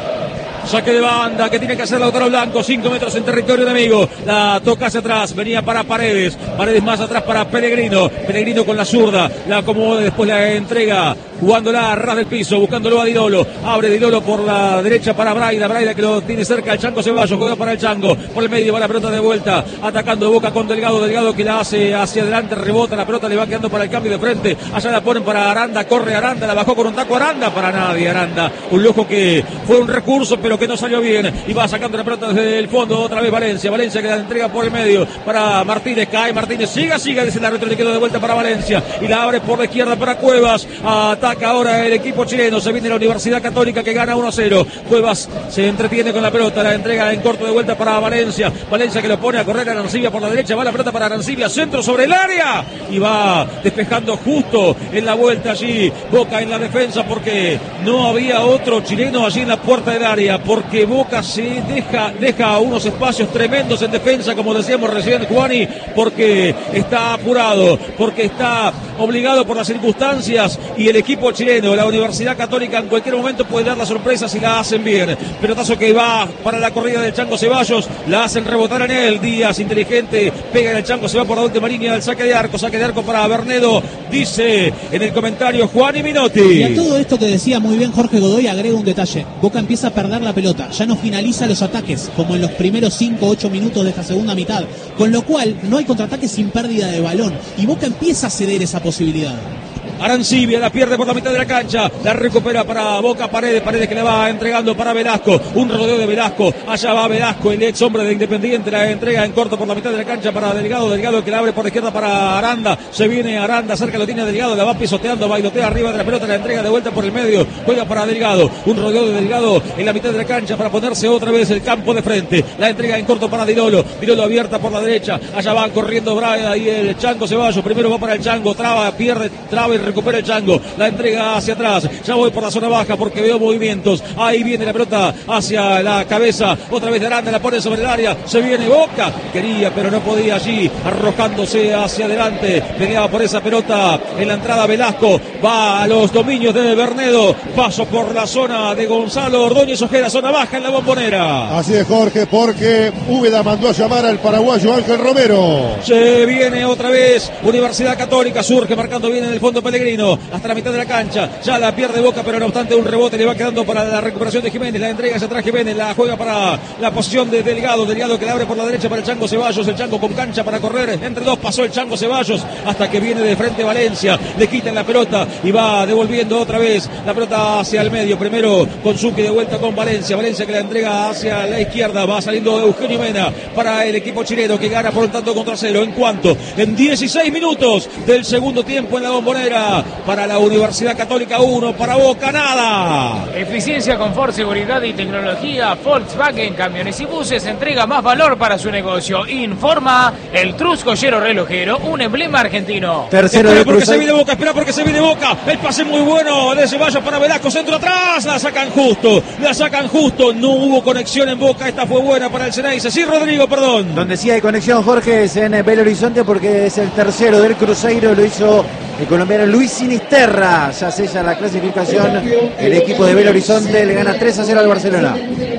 Saque de banda que tiene que hacer Lautaro Blanco, cinco metros en territorio enemigo, la toca hacia atrás, venía para Paredes, Paredes más atrás para Pellegrino, Pellegrino con la zurda, la acomoda, después la entrega, jugándola a ras del piso, buscándolo a Dinolo, abre Dinolo por la derecha para Braida, Braida que lo tiene cerca el Chango Ceballos, juega para el Chango, por el medio va la pelota de vuelta, atacando Boca con Delgado, Delgado que la hace hacia adelante, rebota, la pelota le va quedando para el cambio de frente, allá la ponen para Aranda, corre Aranda, la bajó con un taco Aranda, para nadie Aranda, un lujo que fue un recurso pero que no salió bien, y va sacando la pelota desde el fondo, otra vez Valencia, Valencia que la entrega por el medio para Martínez, cae Martínez, siga, siga, dice el árbitro, le quedó de vuelta para Valencia, y la abre por la izquierda para Cuevas, ataca ahora el equipo chileno, se viene la Universidad Católica que gana uno a cero, Cuevas se entretiene con la pelota, la entrega en corto de vuelta para Valencia, Valencia que lo pone a correr a Arancibia por la derecha, va la pelota para Arancibia, centro sobre el área, y va despejando justo en la vuelta allí, Boca en la defensa porque no había otro chileno allí en la puerta del área, porque Boca se deja, deja unos espacios tremendos en defensa, como decíamos recién Juani, porque está apurado, porque está obligado por las circunstancias, y el equipo chileno, la Universidad Católica, en cualquier momento puede dar la sorpresa si la hacen bien. Pelotazo que va para la corrida del Chango Ceballos, la hacen rebotar en él, Díaz inteligente, pega en el Chango, se va por la última línea del saque de arco, saque de arco para Bernedo, dice en el comentario Juani Minotti. Y a todo esto que decía muy bien Jorge Godoy, agrega un detalle, Boca empieza a perder la pelota, ya no finaliza los ataques, como en los primeros cinco o ocho minutos de esta segunda mitad, con lo cual no hay contraataques sin pérdida de balón, y Boca empieza a ceder esa posibilidad. Arancibia la pierde por la mitad de la cancha, la recupera para Boca, Paredes, Paredes que la va entregando para Velasco, un rodeo de Velasco, allá va Velasco, el ex hombre de Independiente, la entrega en corto por la mitad de la cancha para Delgado, Delgado que la abre por la izquierda para Aranda, se viene Aranda, cerca lo tiene Delgado, la va pisoteando, bailotea arriba de la pelota, la entrega de vuelta por el medio, juega para Delgado, un rodeo de Delgado en la mitad de la cancha para ponerse otra vez el campo de frente, la entrega en corto para Dinolo, Dinolo abierta por la derecha, allá va corriendo Braida y el Chango Ceballos, primero va para el Chango, traba, pierde, traba y recupera el Chango, la entrega hacia atrás, ya voy por la zona baja porque veo movimientos, ahí viene la pelota hacia la cabeza, otra vez de Aranda, la pone sobre el área, se viene Boca, quería pero no podía allí, arrojándose hacia adelante, peleaba por esa pelota en la entrada Velasco, va a los dominios de Bernedo, paso por la zona de Gonzalo Ordóñez Ojeda, zona baja en la Bombonera. Así es Jorge, porque Úbeda mandó a llamar al paraguayo Ángel Romero. Se viene otra vez Universidad Católica, surge marcando bien en el fondo Pellegrino, hasta la mitad de la cancha, ya la pierde Boca, pero no obstante un rebote le va quedando para la recuperación de Jiménez, la entrega hacia atrás Jiménez, la juega para la posición de Delgado, Delgado que la abre por la derecha para el Chango Ceballos, el Chango con cancha para correr, entre dos pasó el Chango Ceballos, hasta que viene de frente Valencia, le quitan la pelota y va devolviendo otra vez la pelota hacia el medio, primero con Zucchi de vuelta con Valencia, Valencia que la entrega hacia la izquierda, va saliendo Eugenio Mena para el equipo chileno que gana por un tanto contra cero, en cuanto, en dieciséis minutos del segundo tiempo en la Bombonera, para la Universidad Católica uno, para Boca nada. Eficiencia, confort, seguridad y tecnología. Volkswagen Camiones y Buses entrega más valor para su negocio. Informa el Truscollero Relojero, un emblema argentino. Tercero espera porque se viene Boca, espera porque se viene Boca. El pase muy bueno de Ceballos para Velasco, centro atrás, la sacan justo, la sacan justo. No hubo conexión en Boca, esta fue buena para el Ceneice. Sí, Rodrigo, perdón. Donde sí hay conexión, Jorge, es en Belo Horizonte porque es el tercero del Cruzeiro, lo hizo el colombiano Luis Sinisterra, ya sella la clasificación, el equipo de Belo Horizonte le gana tres a cero al Barcelona.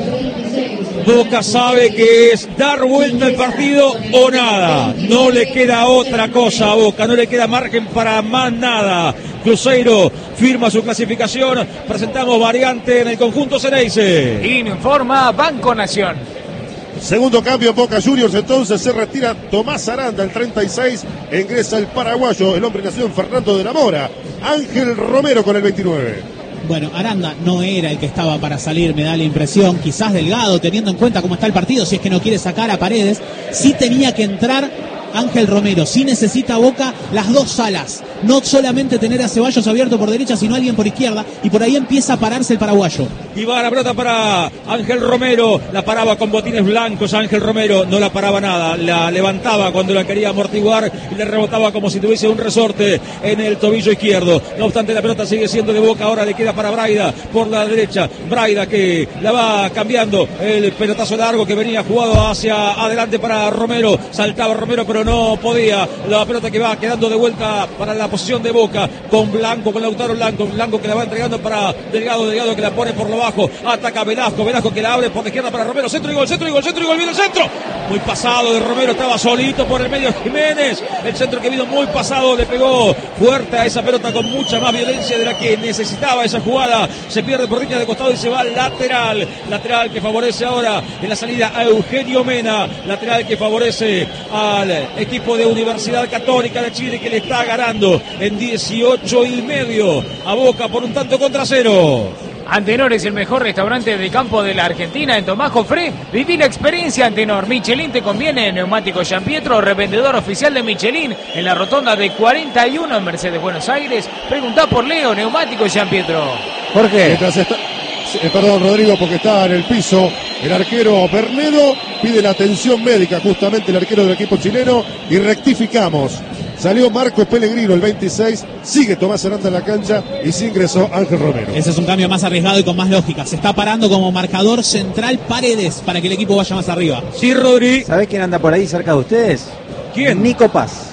Boca sabe que es dar vuelta al partido o nada, no le queda otra cosa a Boca, no le queda margen para más nada. Cruzeiro firma su clasificación, presentamos variante en el conjunto Ceneice. Informa Banco Nación. Segundo cambio en Boca Juniors, entonces se retira Tomás Aranda, el treinta y seis, ingresa el paraguayo, el hombre nacido en Fernando de la Mora, Ángel Romero con el veintinueve. Bueno, Aranda no era el que estaba para salir, me da la impresión. Quizás Delgado, teniendo en cuenta cómo está el partido, si es que no quiere sacar a Paredes, sí tenía que entrar Ángel Romero. Sí necesita Boca las dos alas. No solamente tener a Ceballos abierto por derecha, sino alguien por izquierda. Y por ahí empieza a pararse el paraguayo. Y va la pelota para Ángel Romero. La paraba con botines blancos Ángel Romero. No la paraba nada. La levantaba cuando la quería amortiguar y le rebotaba como si tuviese un resorte en el tobillo izquierdo. No obstante, la pelota sigue siendo de Boca. Ahora le queda para Braida por la derecha. Braida que la va cambiando. El pelotazo largo que venía jugado hacia adelante para Romero. Saltaba Romero, pero no podía. La pelota que va quedando de vuelta para la posición de Boca con Blanco, con Lautaro Blanco. Blanco que la va entregando para Delgado. Delgado que la pone por lo bajo. Ataca Velasco. Velasco que la abre por la izquierda para Romero. Centro y gol, centro y gol, centro y gol. Viene el centro. Muy pasado de Romero. Estaba solito por el medio Jiménez. El centro que vino muy pasado. Le pegó fuerte a esa pelota con mucha más violencia de la que necesitaba esa jugada. Se pierde por línea de costado y se va al lateral. Lateral que favorece ahora en la salida a Eugenio Mena. Lateral que favorece al equipo de Universidad Católica de Chile, que le está ganando en dieciocho y medio a Boca por un tanto contra cero. Antenor es el mejor restaurante de campo de la Argentina. En Tomás Jofré, viví la experiencia Antenor. Michelin te conviene. Neumático Gianpietro, revendedor oficial de Michelin en la rotonda de cuarenta y uno en Mercedes, Buenos Aires. Preguntá por Leo, Neumático Gianpietro. ¿Por qué? Mientras está... Eh, perdón, Rodrigo, porque está en el piso el arquero Bernedo, pide la atención médica justamente el arquero del equipo chileno y rectificamos. Salió Marcos Pellegrino el veintiséis, sigue Tomás Aranda en la cancha y se ingresó Ángel Romero. Ese es un cambio más arriesgado y con más lógica. Se está parando como marcador central Paredes para que el equipo vaya más arriba. Sí, Rodri. ¿Sabés quién anda por ahí cerca de ustedes? ¿Quién? Nico Paz.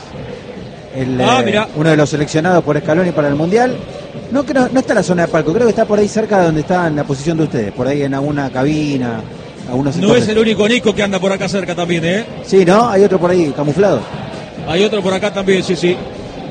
El, ah, eh, mira. Uno de los seleccionados por Scaloni para el Mundial. No, creo, no está en la zona de palco, creo que está por ahí cerca de donde está en la posición de ustedes, por ahí en alguna cabina, algunos No es el único Nico que anda por acá cerca también, ¿eh? Sí, ¿no? Hay otro por ahí, camuflado. Hay otro por acá también, sí, sí.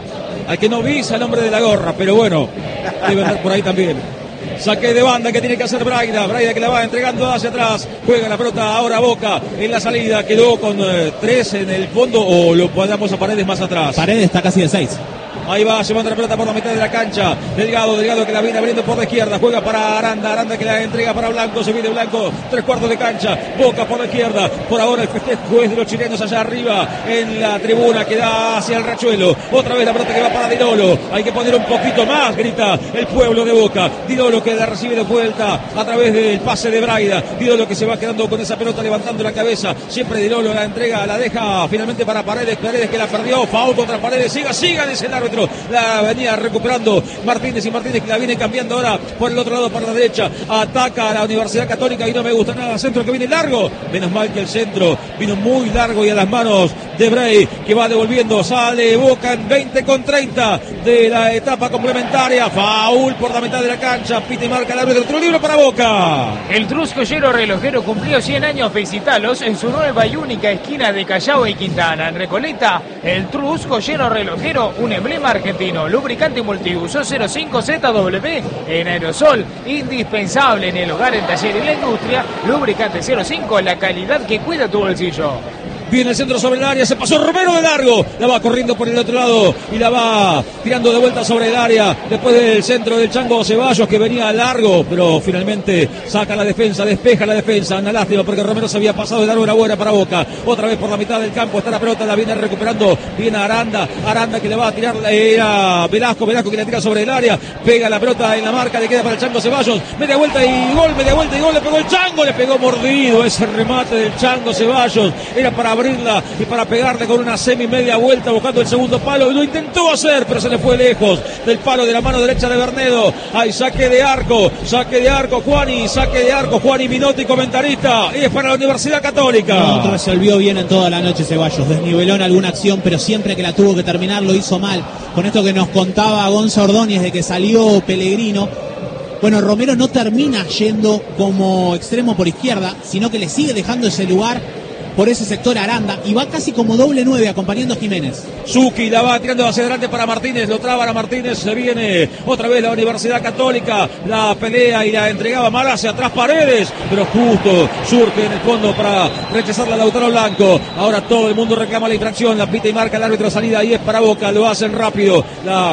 Al que no vi es el hombre de la gorra, pero bueno, debe andar por ahí también. Saque de banda que tiene que hacer Braida. Braida que la va entregando hacia atrás. Juega la pelota ahora Boca en la salida. Quedó con eh, tres en el fondo o lo podamos a Paredes más atrás. Paredes está casi de seis. Ahí va llevando la pelota por la mitad de la cancha. Delgado, Delgado que la viene abriendo por la izquierda. Juega para Aranda, Aranda que la entrega para Blanco. Se viene Blanco, tres cuartos de cancha. Boca por la izquierda. Por ahora el festejo es de los chilenos allá arriba en la tribuna que da hacia el Rachuelo. Otra vez la pelota que va para Dinolo. Hay que poner un poquito más, grita el pueblo de Boca. Dinolo que la recibe de vuelta a través del pase de Braida. Dinolo que se va quedando con esa pelota levantando la cabeza. Siempre Dinolo la entrega, la deja finalmente para Paredes. Paredes que la perdió. Foul contra Paredes. Siga, siga, dice el árbitro. La venía recuperando Martínez y Martínez que la viene cambiando ahora por el otro lado para la derecha. Ataca a la Universidad Católica y no me gusta nada el centro que viene largo. Menos mal que el centro vino muy largo y a las manos de Bray que va devolviendo. Sale Boca en veinte con treinta de la etapa complementaria. Foul por la mitad de la cancha. Pita y marca el árbitro. Otro libro para Boca. El Trus Joyero Relojero cumplió cien años. Visitalos en su nueva y única esquina de Callao y Quintana. En Recoleta, el Trus Joyero Relojero, un emblema argentino. Lubricante multiuso cero cinco Z W en aerosol, indispensable en el hogar, en taller y la industria. Lubricante cero cinco, la calidad que cuida tu bolsillo. Viene el centro sobre el área, se pasó Romero de largo, la va corriendo por el otro lado y la va tirando de vuelta sobre el área, después del centro del Chango Ceballos que venía largo, pero finalmente saca la defensa, despeja la defensa, una lástima porque Romero se había pasado de largo, una buena para Boca, otra vez por la mitad del campo, está la pelota, la viene recuperando, viene Aranda, Aranda que le va a tirar, era Velasco, Velasco que le tira sobre el área, pega la pelota en la marca, le queda para el Chango Ceballos, media vuelta y gol, media vuelta y gol, le pegó el Chango, le pegó mordido ese remate del Chango Ceballos, era para abrirla y para pegarle con una semi media vuelta buscando el segundo palo, y lo intentó hacer pero se le fue lejos del palo de la mano derecha de Bernedo. Hay saque de arco, saque de arco Juani, saque de arco Juani Minotti, comentarista, y es para la Universidad Católica. No resolvió bien en toda la noche Ceballos, desniveló en alguna acción pero siempre que la tuvo que terminar lo hizo mal. Con esto que nos contaba Gonza Ordóñez de que salió Pellegrino, bueno, Romero no termina yendo como extremo por izquierda, sino que le sigue dejando ese lugar por ese sector Aranda y va casi como doble nueve acompañando a Jiménez. Zucchi la va tirando hacia adelante para Martínez, lo traban a Martínez, se viene otra vez la Universidad Católica, la pelea y la entregaba mal hacia atrás Paredes, pero justo surge en el fondo para rechazarla a Lautaro Blanco. Ahora todo el mundo reclama la infracción, la pita y marca el árbitro salida y es para Boca, lo hacen rápido, la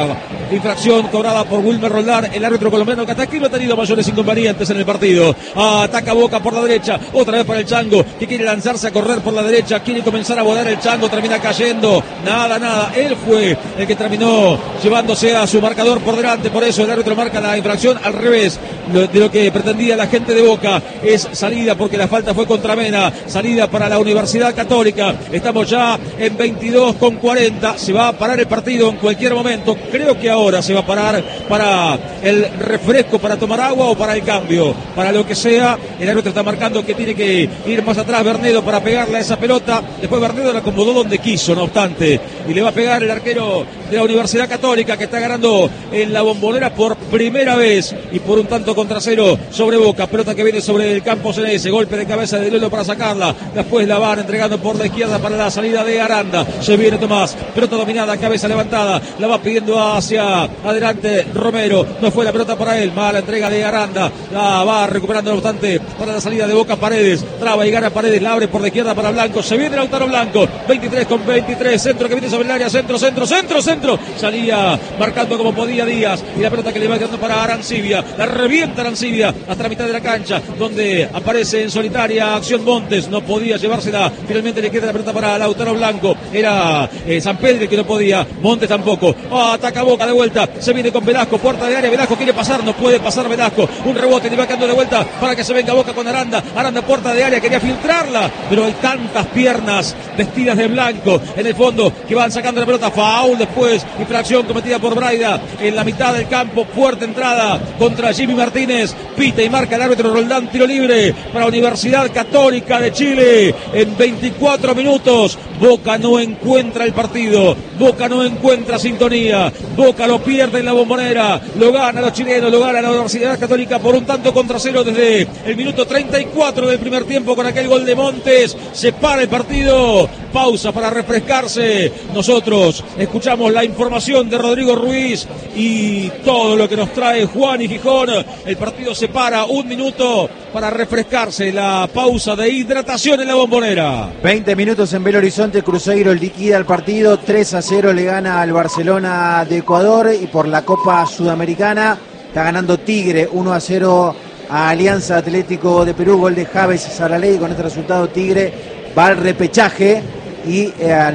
infracción cobrada por Wilmer Roldán, el árbitro colombiano que hasta aquí no ha tenido mayores inconvenientes en el partido. Ataca Boca por la derecha, otra vez para el Chango, que quiere lanzarse a correr por la derecha, quiere comenzar a volar el Chango, termina cayendo, nada, nada, él fue el que terminó llevándose a su marcador por delante, por eso el árbitro marca la infracción al revés de lo que pretendía la gente de Boca. Es salida porque la falta fue contra Mena, salida para la Universidad Católica. Estamos ya en veintidós con cuarenta, se va a parar el partido en cualquier momento, creo que ahora se va a parar para el refresco, para tomar agua o para el cambio, para lo que sea. El árbitro está marcando que tiene que ir más atrás Bernedo para pegarle a esa pelota, después Bernedo la acomodó donde quiso, no obstante, y le va a pegar el arquero de la Universidad Católica, que está ganando en la Bombonera por primera vez y por un tanto contra cero sobre Boca. Pelota que viene sobre el campo Ceneice, golpe de cabeza de Lelo para sacarla, después la van entregando por la izquierda para la salida de Aranda. Se viene Tomás, pelota dominada, cabeza levantada, la va pidiendo hacia adelante Romero, no fue la pelota para él, mala entrega de Aranda, la va recuperando no obstante para la salida de Boca. Paredes, traba y gana Paredes, la abre por la izquierda para Blanco, se viene Lautaro Blanco, veintitrés con veintitrés, centro que viene sobre el área, centro, centro, centro, centro, salía marcando como podía Díaz, y la pelota que le va quedando para Arancibia, la revienta Arancibia hasta la mitad de la cancha, donde aparece en solitaria acción Montes, no podía llevársela, finalmente le queda la pelota para Lautaro Blanco, era eh, San Pedro que no podía, Montes tampoco. Oh, ataca Boca de vuelta, se viene con Velasco, puerta de área, Velasco quiere pasar, no puede pasar Velasco, un rebote, le va quedando de vuelta para que se venga Boca con Aranda, Aranda puerta de área, quería filtrarla, pero hay tantas piernas vestidas de blanco en el fondo que van sacando la pelota, foul después, infracción cometida por Braida en la mitad del campo, fuerte entrada contra Jimmy Martínez, pita y marca el árbitro Roldán, tiro libre para Universidad Católica de Chile en veinticuatro minutos. Boca no encuentra el partido, Boca no encuentra sintonía, Boca lo pierde en la Bombonera, lo gana los chilenos, lo gana la Universidad Católica por un tanto contra cero desde el minuto treinta y cuatro del primer tiempo con aquel gol de Montes. Se para el partido, pausa para refrescarse. Nosotros escuchamos la información de Rodrigo Ruiz y todo lo que nos trae Juan y Gijón. El partido se para un minuto para refrescarse, la pausa de hidratación en la Bombonera. veinte minutos en Belo Horizonte, Cruzeiro liquida el partido, tres a cero le gana al Barcelona de Ecuador, y por la Copa Sudamericana está ganando Tigre uno a cero a Alianza Atlético de Perú, gol de Javes Saraley. Con este resultado Tigre va al repechaje y eh, al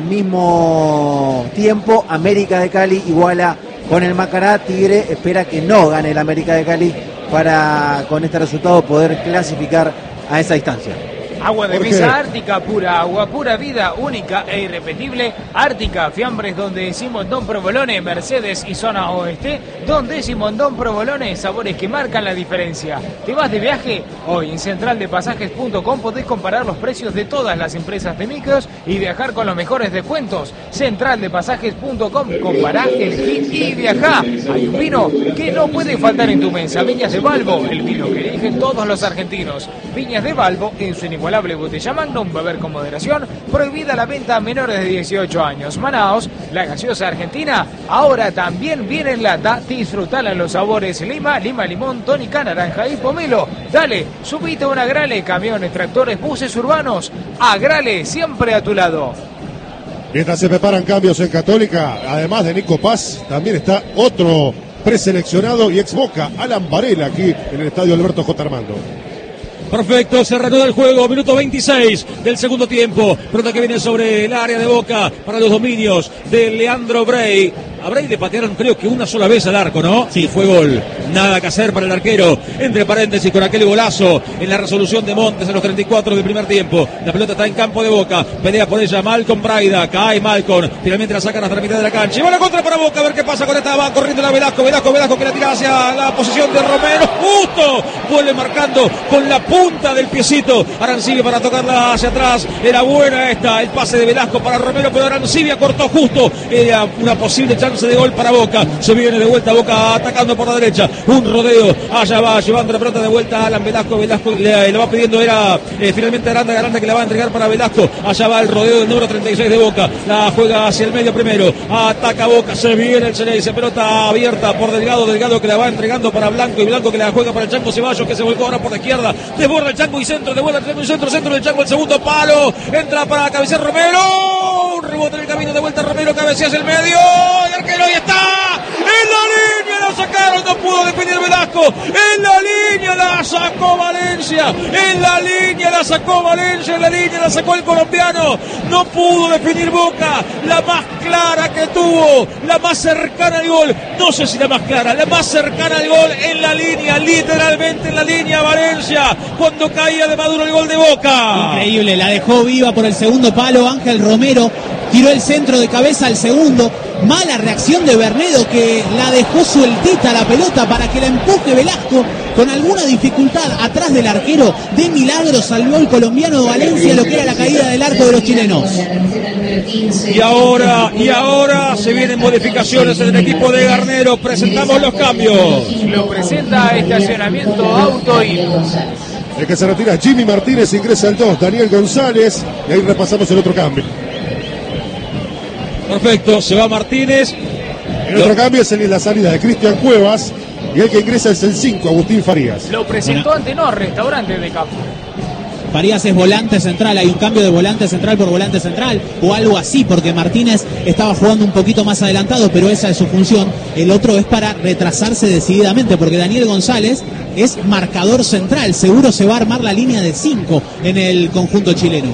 mismo tiempo América de Cali iguala con el Macará. Tigre espera que no gane el América de Cali para con este resultado poder clasificar a esa distancia. Agua de mesa Ártica, pura agua, pura vida, única e irrepetible. Ártica, fiambres donde Simondón Provolone, Mercedes y zona oeste. Donde Simondón Provolone, sabores que marcan la diferencia. ¿Te vas de viaje? Hoy en central de pasajes punto com podés comparar los precios de todas las empresas de micros y viajar con los mejores descuentos. central de pasajes punto com, compará, elegí y viajá. Hay un vino que no puede faltar en tu mesa. Viñas de Balbo, el vino que eligen todos los argentinos. Viñas de Balbo en su inigualable botella Magnum, beber con moderación, prohibida la venta a menores de dieciocho años. Manaos, la gaseosa argentina, ahora también viene en lata, disfrutala en los sabores Lima, Lima Limón, tónica, naranja y pomelo. Dale, subite a una Grale, camiones, tractores, buses urbanos, a Grale, siempre a tu lado. Mientras se preparan cambios en Católica, además de Nico Paz, también está otro preseleccionado y ex Boca, Alan Varela, aquí en el estadio Alberto J. Armando. Perfecto, se reanuda el juego, minuto veintiséis del segundo tiempo. Pelota que viene sobre el área de Boca para los dominios de Leandro Bray. A Bray le patearon creo que una sola vez al arco, ¿no? Sí, fue gol. Nada que hacer para el arquero. Entre paréntesis con aquel golazo en la resolución de Montes a los treinta y cuatro del primer tiempo. La pelota está en campo de Boca. Pelea por ella Malcolm Braida. Cae Malcolm. Finalmente la sacan hasta la mitad de la cancha. Y va la contra para Boca. A ver qué pasa con esta. Va corriendo la Velasco. Velasco, Velasco que la tira hacia la posición de Romero. Justo. Vuelve marcando con la punta del piecito. Arancibia para tocarla hacia atrás. Era buena esta. El pase de Velasco para Romero. Pero Arancibia cortó justo. Era una posible chance de gol para Boca. Se viene de vuelta Boca atacando por la derecha. Un rodeo. Allá va llevando la pelota de vuelta a Alan Velasco. Velasco le, le va pidiendo. Era eh, finalmente Aranda. Aranda que la va a entregar para Velasco. Allá va el rodeo del número treinta y seis de Boca. La juega hacia el medio primero. Ataca Boca. Se viene el Ceneice. Pelota abierta por Delgado. Delgado que la va entregando para Blanco. Y Blanco que la juega para el Chango Ceballos que se volcó ahora por la izquierda. Desborda el Chango y centro. Devuelve el Chango y centro. Centro del Chango. El segundo palo. Entra para cabecear Romero. Un rebote en el camino de vuelta Romero. Cabecea hacia el medio. El arquero. Ahí está. en la línea la sacaron, no pudo definir Velasco, en la línea la sacó Valencia, en la línea la sacó Valencia, en la línea la sacó el colombiano, no pudo definir Boca, la más clara que tuvo, la más cercana al gol, no sé si la más clara, la más cercana al gol en la línea, literalmente en la línea Valencia, cuando caía de Maduro el gol de Boca. Increíble, la dejó viva por el segundo palo, Ángel Romero tiró el centro de cabeza al segundo, mala reacción de Bernedo que la dejó sueltita la pelota para que la empuje Velasco con alguna dificultad atrás del arquero, de milagro salvó el colombiano de Valencia lo que era la caída del arco de los chilenos. Y ahora, y ahora se vienen modificaciones en el equipo de Garnero, presentamos los cambios. Lo presenta Estacionamiento Auto y... El que se retira Jimmy Martínez, ingresa el dos, Daniel González, y ahí repasamos el otro cambio. Perfecto, se va Martínez. El otro cambio es en la salida de Cristian Cuevas, y el que ingresa es el cinco, Agustín Farías. Lo presentó ante no Restaurante de Campo. Farías es volante central, hay un cambio de volante central por volante central o algo así, porque Martínez estaba jugando un poquito más adelantado, pero esa es su función. El otro es para retrasarse decididamente, porque Daniel González es marcador central, seguro se va a armar la línea de cinco en el conjunto chileno.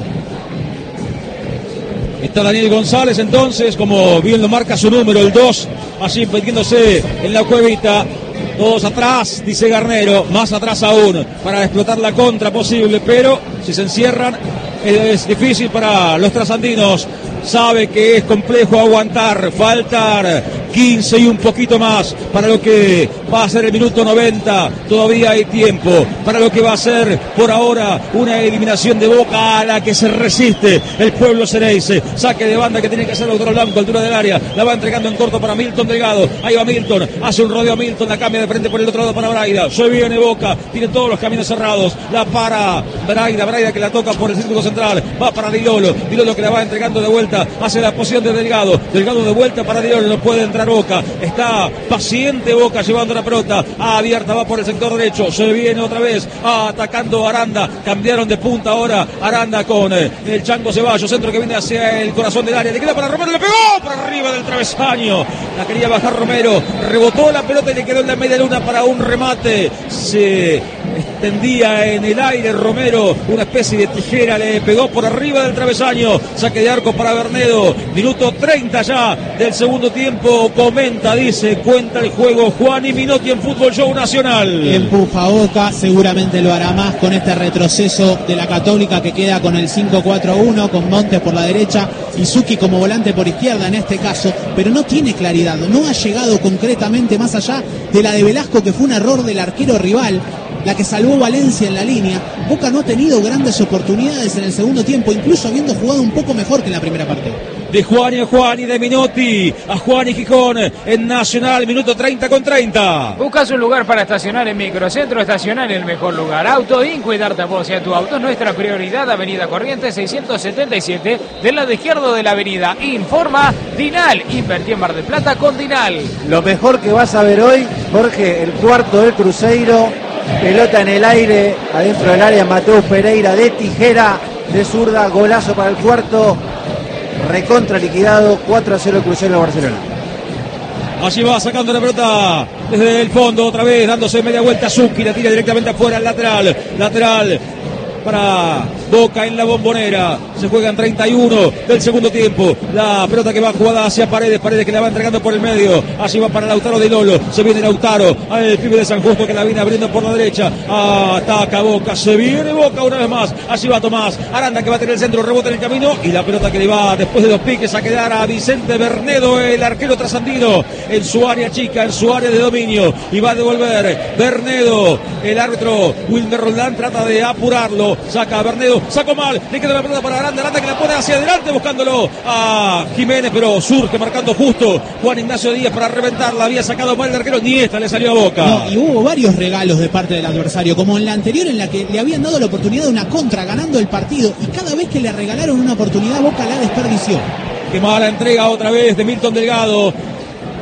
Está Daniel González entonces, como bien lo marca su número, el dos, allí metiéndose en la cuevita. Todos atrás, dice Garnero, más atrás aún, para explotar la contra posible, pero si se encierran es difícil para los trasandinos. Sabe que es complejo aguantar, faltar quince y un poquito más para lo que va a ser el minuto noventa, todavía hay tiempo para lo que va a ser por ahora una eliminación de Boca a la que se resiste el pueblo Ceneice. Saque de banda que tiene que hacer Lautaro Blanco, altura del área, la va entregando en corto para Milton Delgado, ahí va Milton, hace un rodeo a Milton, la cambia de frente por el otro lado para Braida, se viene Boca, tiene todos los caminos cerrados, la para Braida, Braida que la toca por el círculo central, va para Dilolo, Dilolo que la va entregando de vuelta hace la posición de Delgado, Delgado de vuelta para Dios, no puede entrar Boca, está paciente Boca llevando la pelota abierta, va por el sector derecho, se viene otra vez atacando Aranda, cambiaron de punta ahora Aranda con eh, el Chango Ceballos, centro que viene hacia el corazón del área, le queda para Romero, le pegó por arriba del travesaño, la quería bajar Romero, rebotó la pelota y le quedó en la media luna para un remate, se extendía en el aire Romero, una especie de tijera, le pegó por arriba del travesaño, saque de arco para Bernedo, minuto treinta ya del segundo tiempo, comenta, dice, cuenta el juego Juan y Minotti en Fútbol Show Nacional. Empuja Boca, seguramente lo hará más con este retroceso de la Católica que queda con el cinco cuatro uno, con Montes por la derecha y Suki como volante por izquierda en este caso, pero no tiene claridad, no ha llegado concretamente más allá de la de Velasco que fue un error del arquero rival, la que salvó Valencia en la línea. Boca no ha tenido grandes oportunidades en el segundo tiempo, incluso habiendo jugado un poco mejor que en la primera parte. De Juan y a Juan y de Minotti a Juan y Gijón en Nacional, minuto treinta con treinta. Buscas un lugar para estacionar en Microcentro, estacionar en el mejor lugar. Auto In, cuidarte a vos y a tu auto es nuestra prioridad. Avenida Corrientes seiscientos setenta y siete, del lado izquierdo de la avenida. Informa Dinal, invertí en Mar del Plata con Dinal. Lo mejor que vas a ver hoy, Jorge, el cuarto del Cruzeiro, pelota en el aire, adentro del área, Mateus Pereira de tijera, de zurda, golazo para el cuarto, recontra liquidado, cuatro a cero el Cruzeiro de Barcelona. Allí va sacando la pelota desde el fondo otra vez, dándose media vuelta Zucchi, la tira directamente afuera al lateral, lateral para Boca en la Bombonera. Se juegan treinta y uno del segundo tiempo. La pelota que va jugada hacia Paredes, Paredes que la va entregando por el medio. Allí va para Lautaro de Lolo. Se viene Lautaro, al pibe de San Justo que la viene abriendo por la derecha. Ataca Boca, se viene Boca una vez más. Allí va Tomás Aranda que va a tener el centro, rebota en el camino y la pelota que le va después de dos piques a quedar a Vicente Bernedo, el arquero trasandino, en su área chica, en su área de dominio, y va a devolver Bernedo. El árbitro Wilmer Roldán trata de apurarlo, saca a Bernedo, sacó mal, le queda la pelota para Aranda, Aranda que la pone hacia adelante buscándolo a Jiménez, pero surge marcando justo Juan Ignacio Díaz para reventarla, había sacado mal el arquero, ni esta le salió a Boca. No, y hubo varios regalos de parte del adversario, como en la anterior en la que le habían dado la oportunidad de una contra ganando el partido, y cada vez que le regalaron una oportunidad Boca la desperdició. Qué mala entrega otra vez de Milton Delgado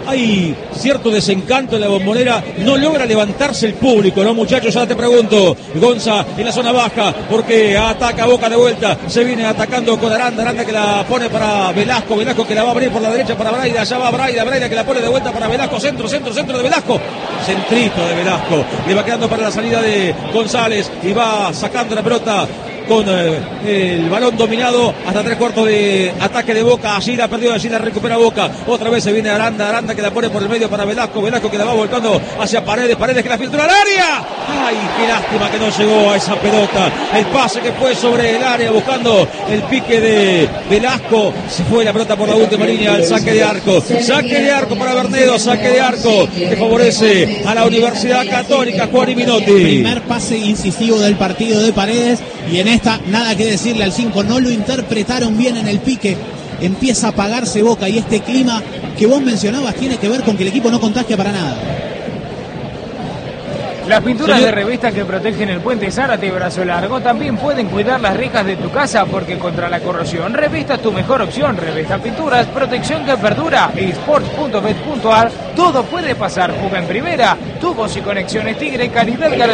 hay cierto desencanto en la Bombonera, no logra levantarse el público, ¿no, muchachos? Ya te pregunto, Gonza en la zona baja, porque ataca Boca de vuelta, se viene atacando con Aranda, Aranda que la pone para Velasco, Velasco que la va a abrir por la derecha para Braida, allá va Braida, Braida que la pone de vuelta para Velasco, centro, centro, centro de Velasco, centrito de Velasco, le va quedando para la salida de González y va sacando la pelota con eh, el balón dominado hasta tres cuartos de ataque de Boca. Allí la perdió, allí la recupera Boca. Otra vez se viene Aranda, Aranda que la pone por el medio para Velasco, Velasco que la va volcando hacia Paredes, Paredes que la filtra al área. Ay, qué lástima que no llegó a esa pelota. El pase que fue sobre el área buscando el pique de Velasco. Se fue la pelota por la última línea al saque de arco. Saque de arco para Bernedo, saque de arco que favorece a la Universidad Católica. Juan y Minotti. Primer pase incisivo del partido de Paredes y en esta nada que decirle al cinco, no lo interpretaron bien en el pique, empieza a apagarse Boca y este clima que vos mencionabas tiene que ver con que el equipo no contagia para nada. Las pinturas de revista que protegen el puente Zárate y Brazo Largo también pueden cuidar las rejas de tu casa porque contra la corrosión Revista es tu mejor opción. Revista Pinturas, protección que perdura. Sports punto bet punto ar, todo puede pasar. Juega en primera, tubos y conexiones Tigre, calidad garantizada.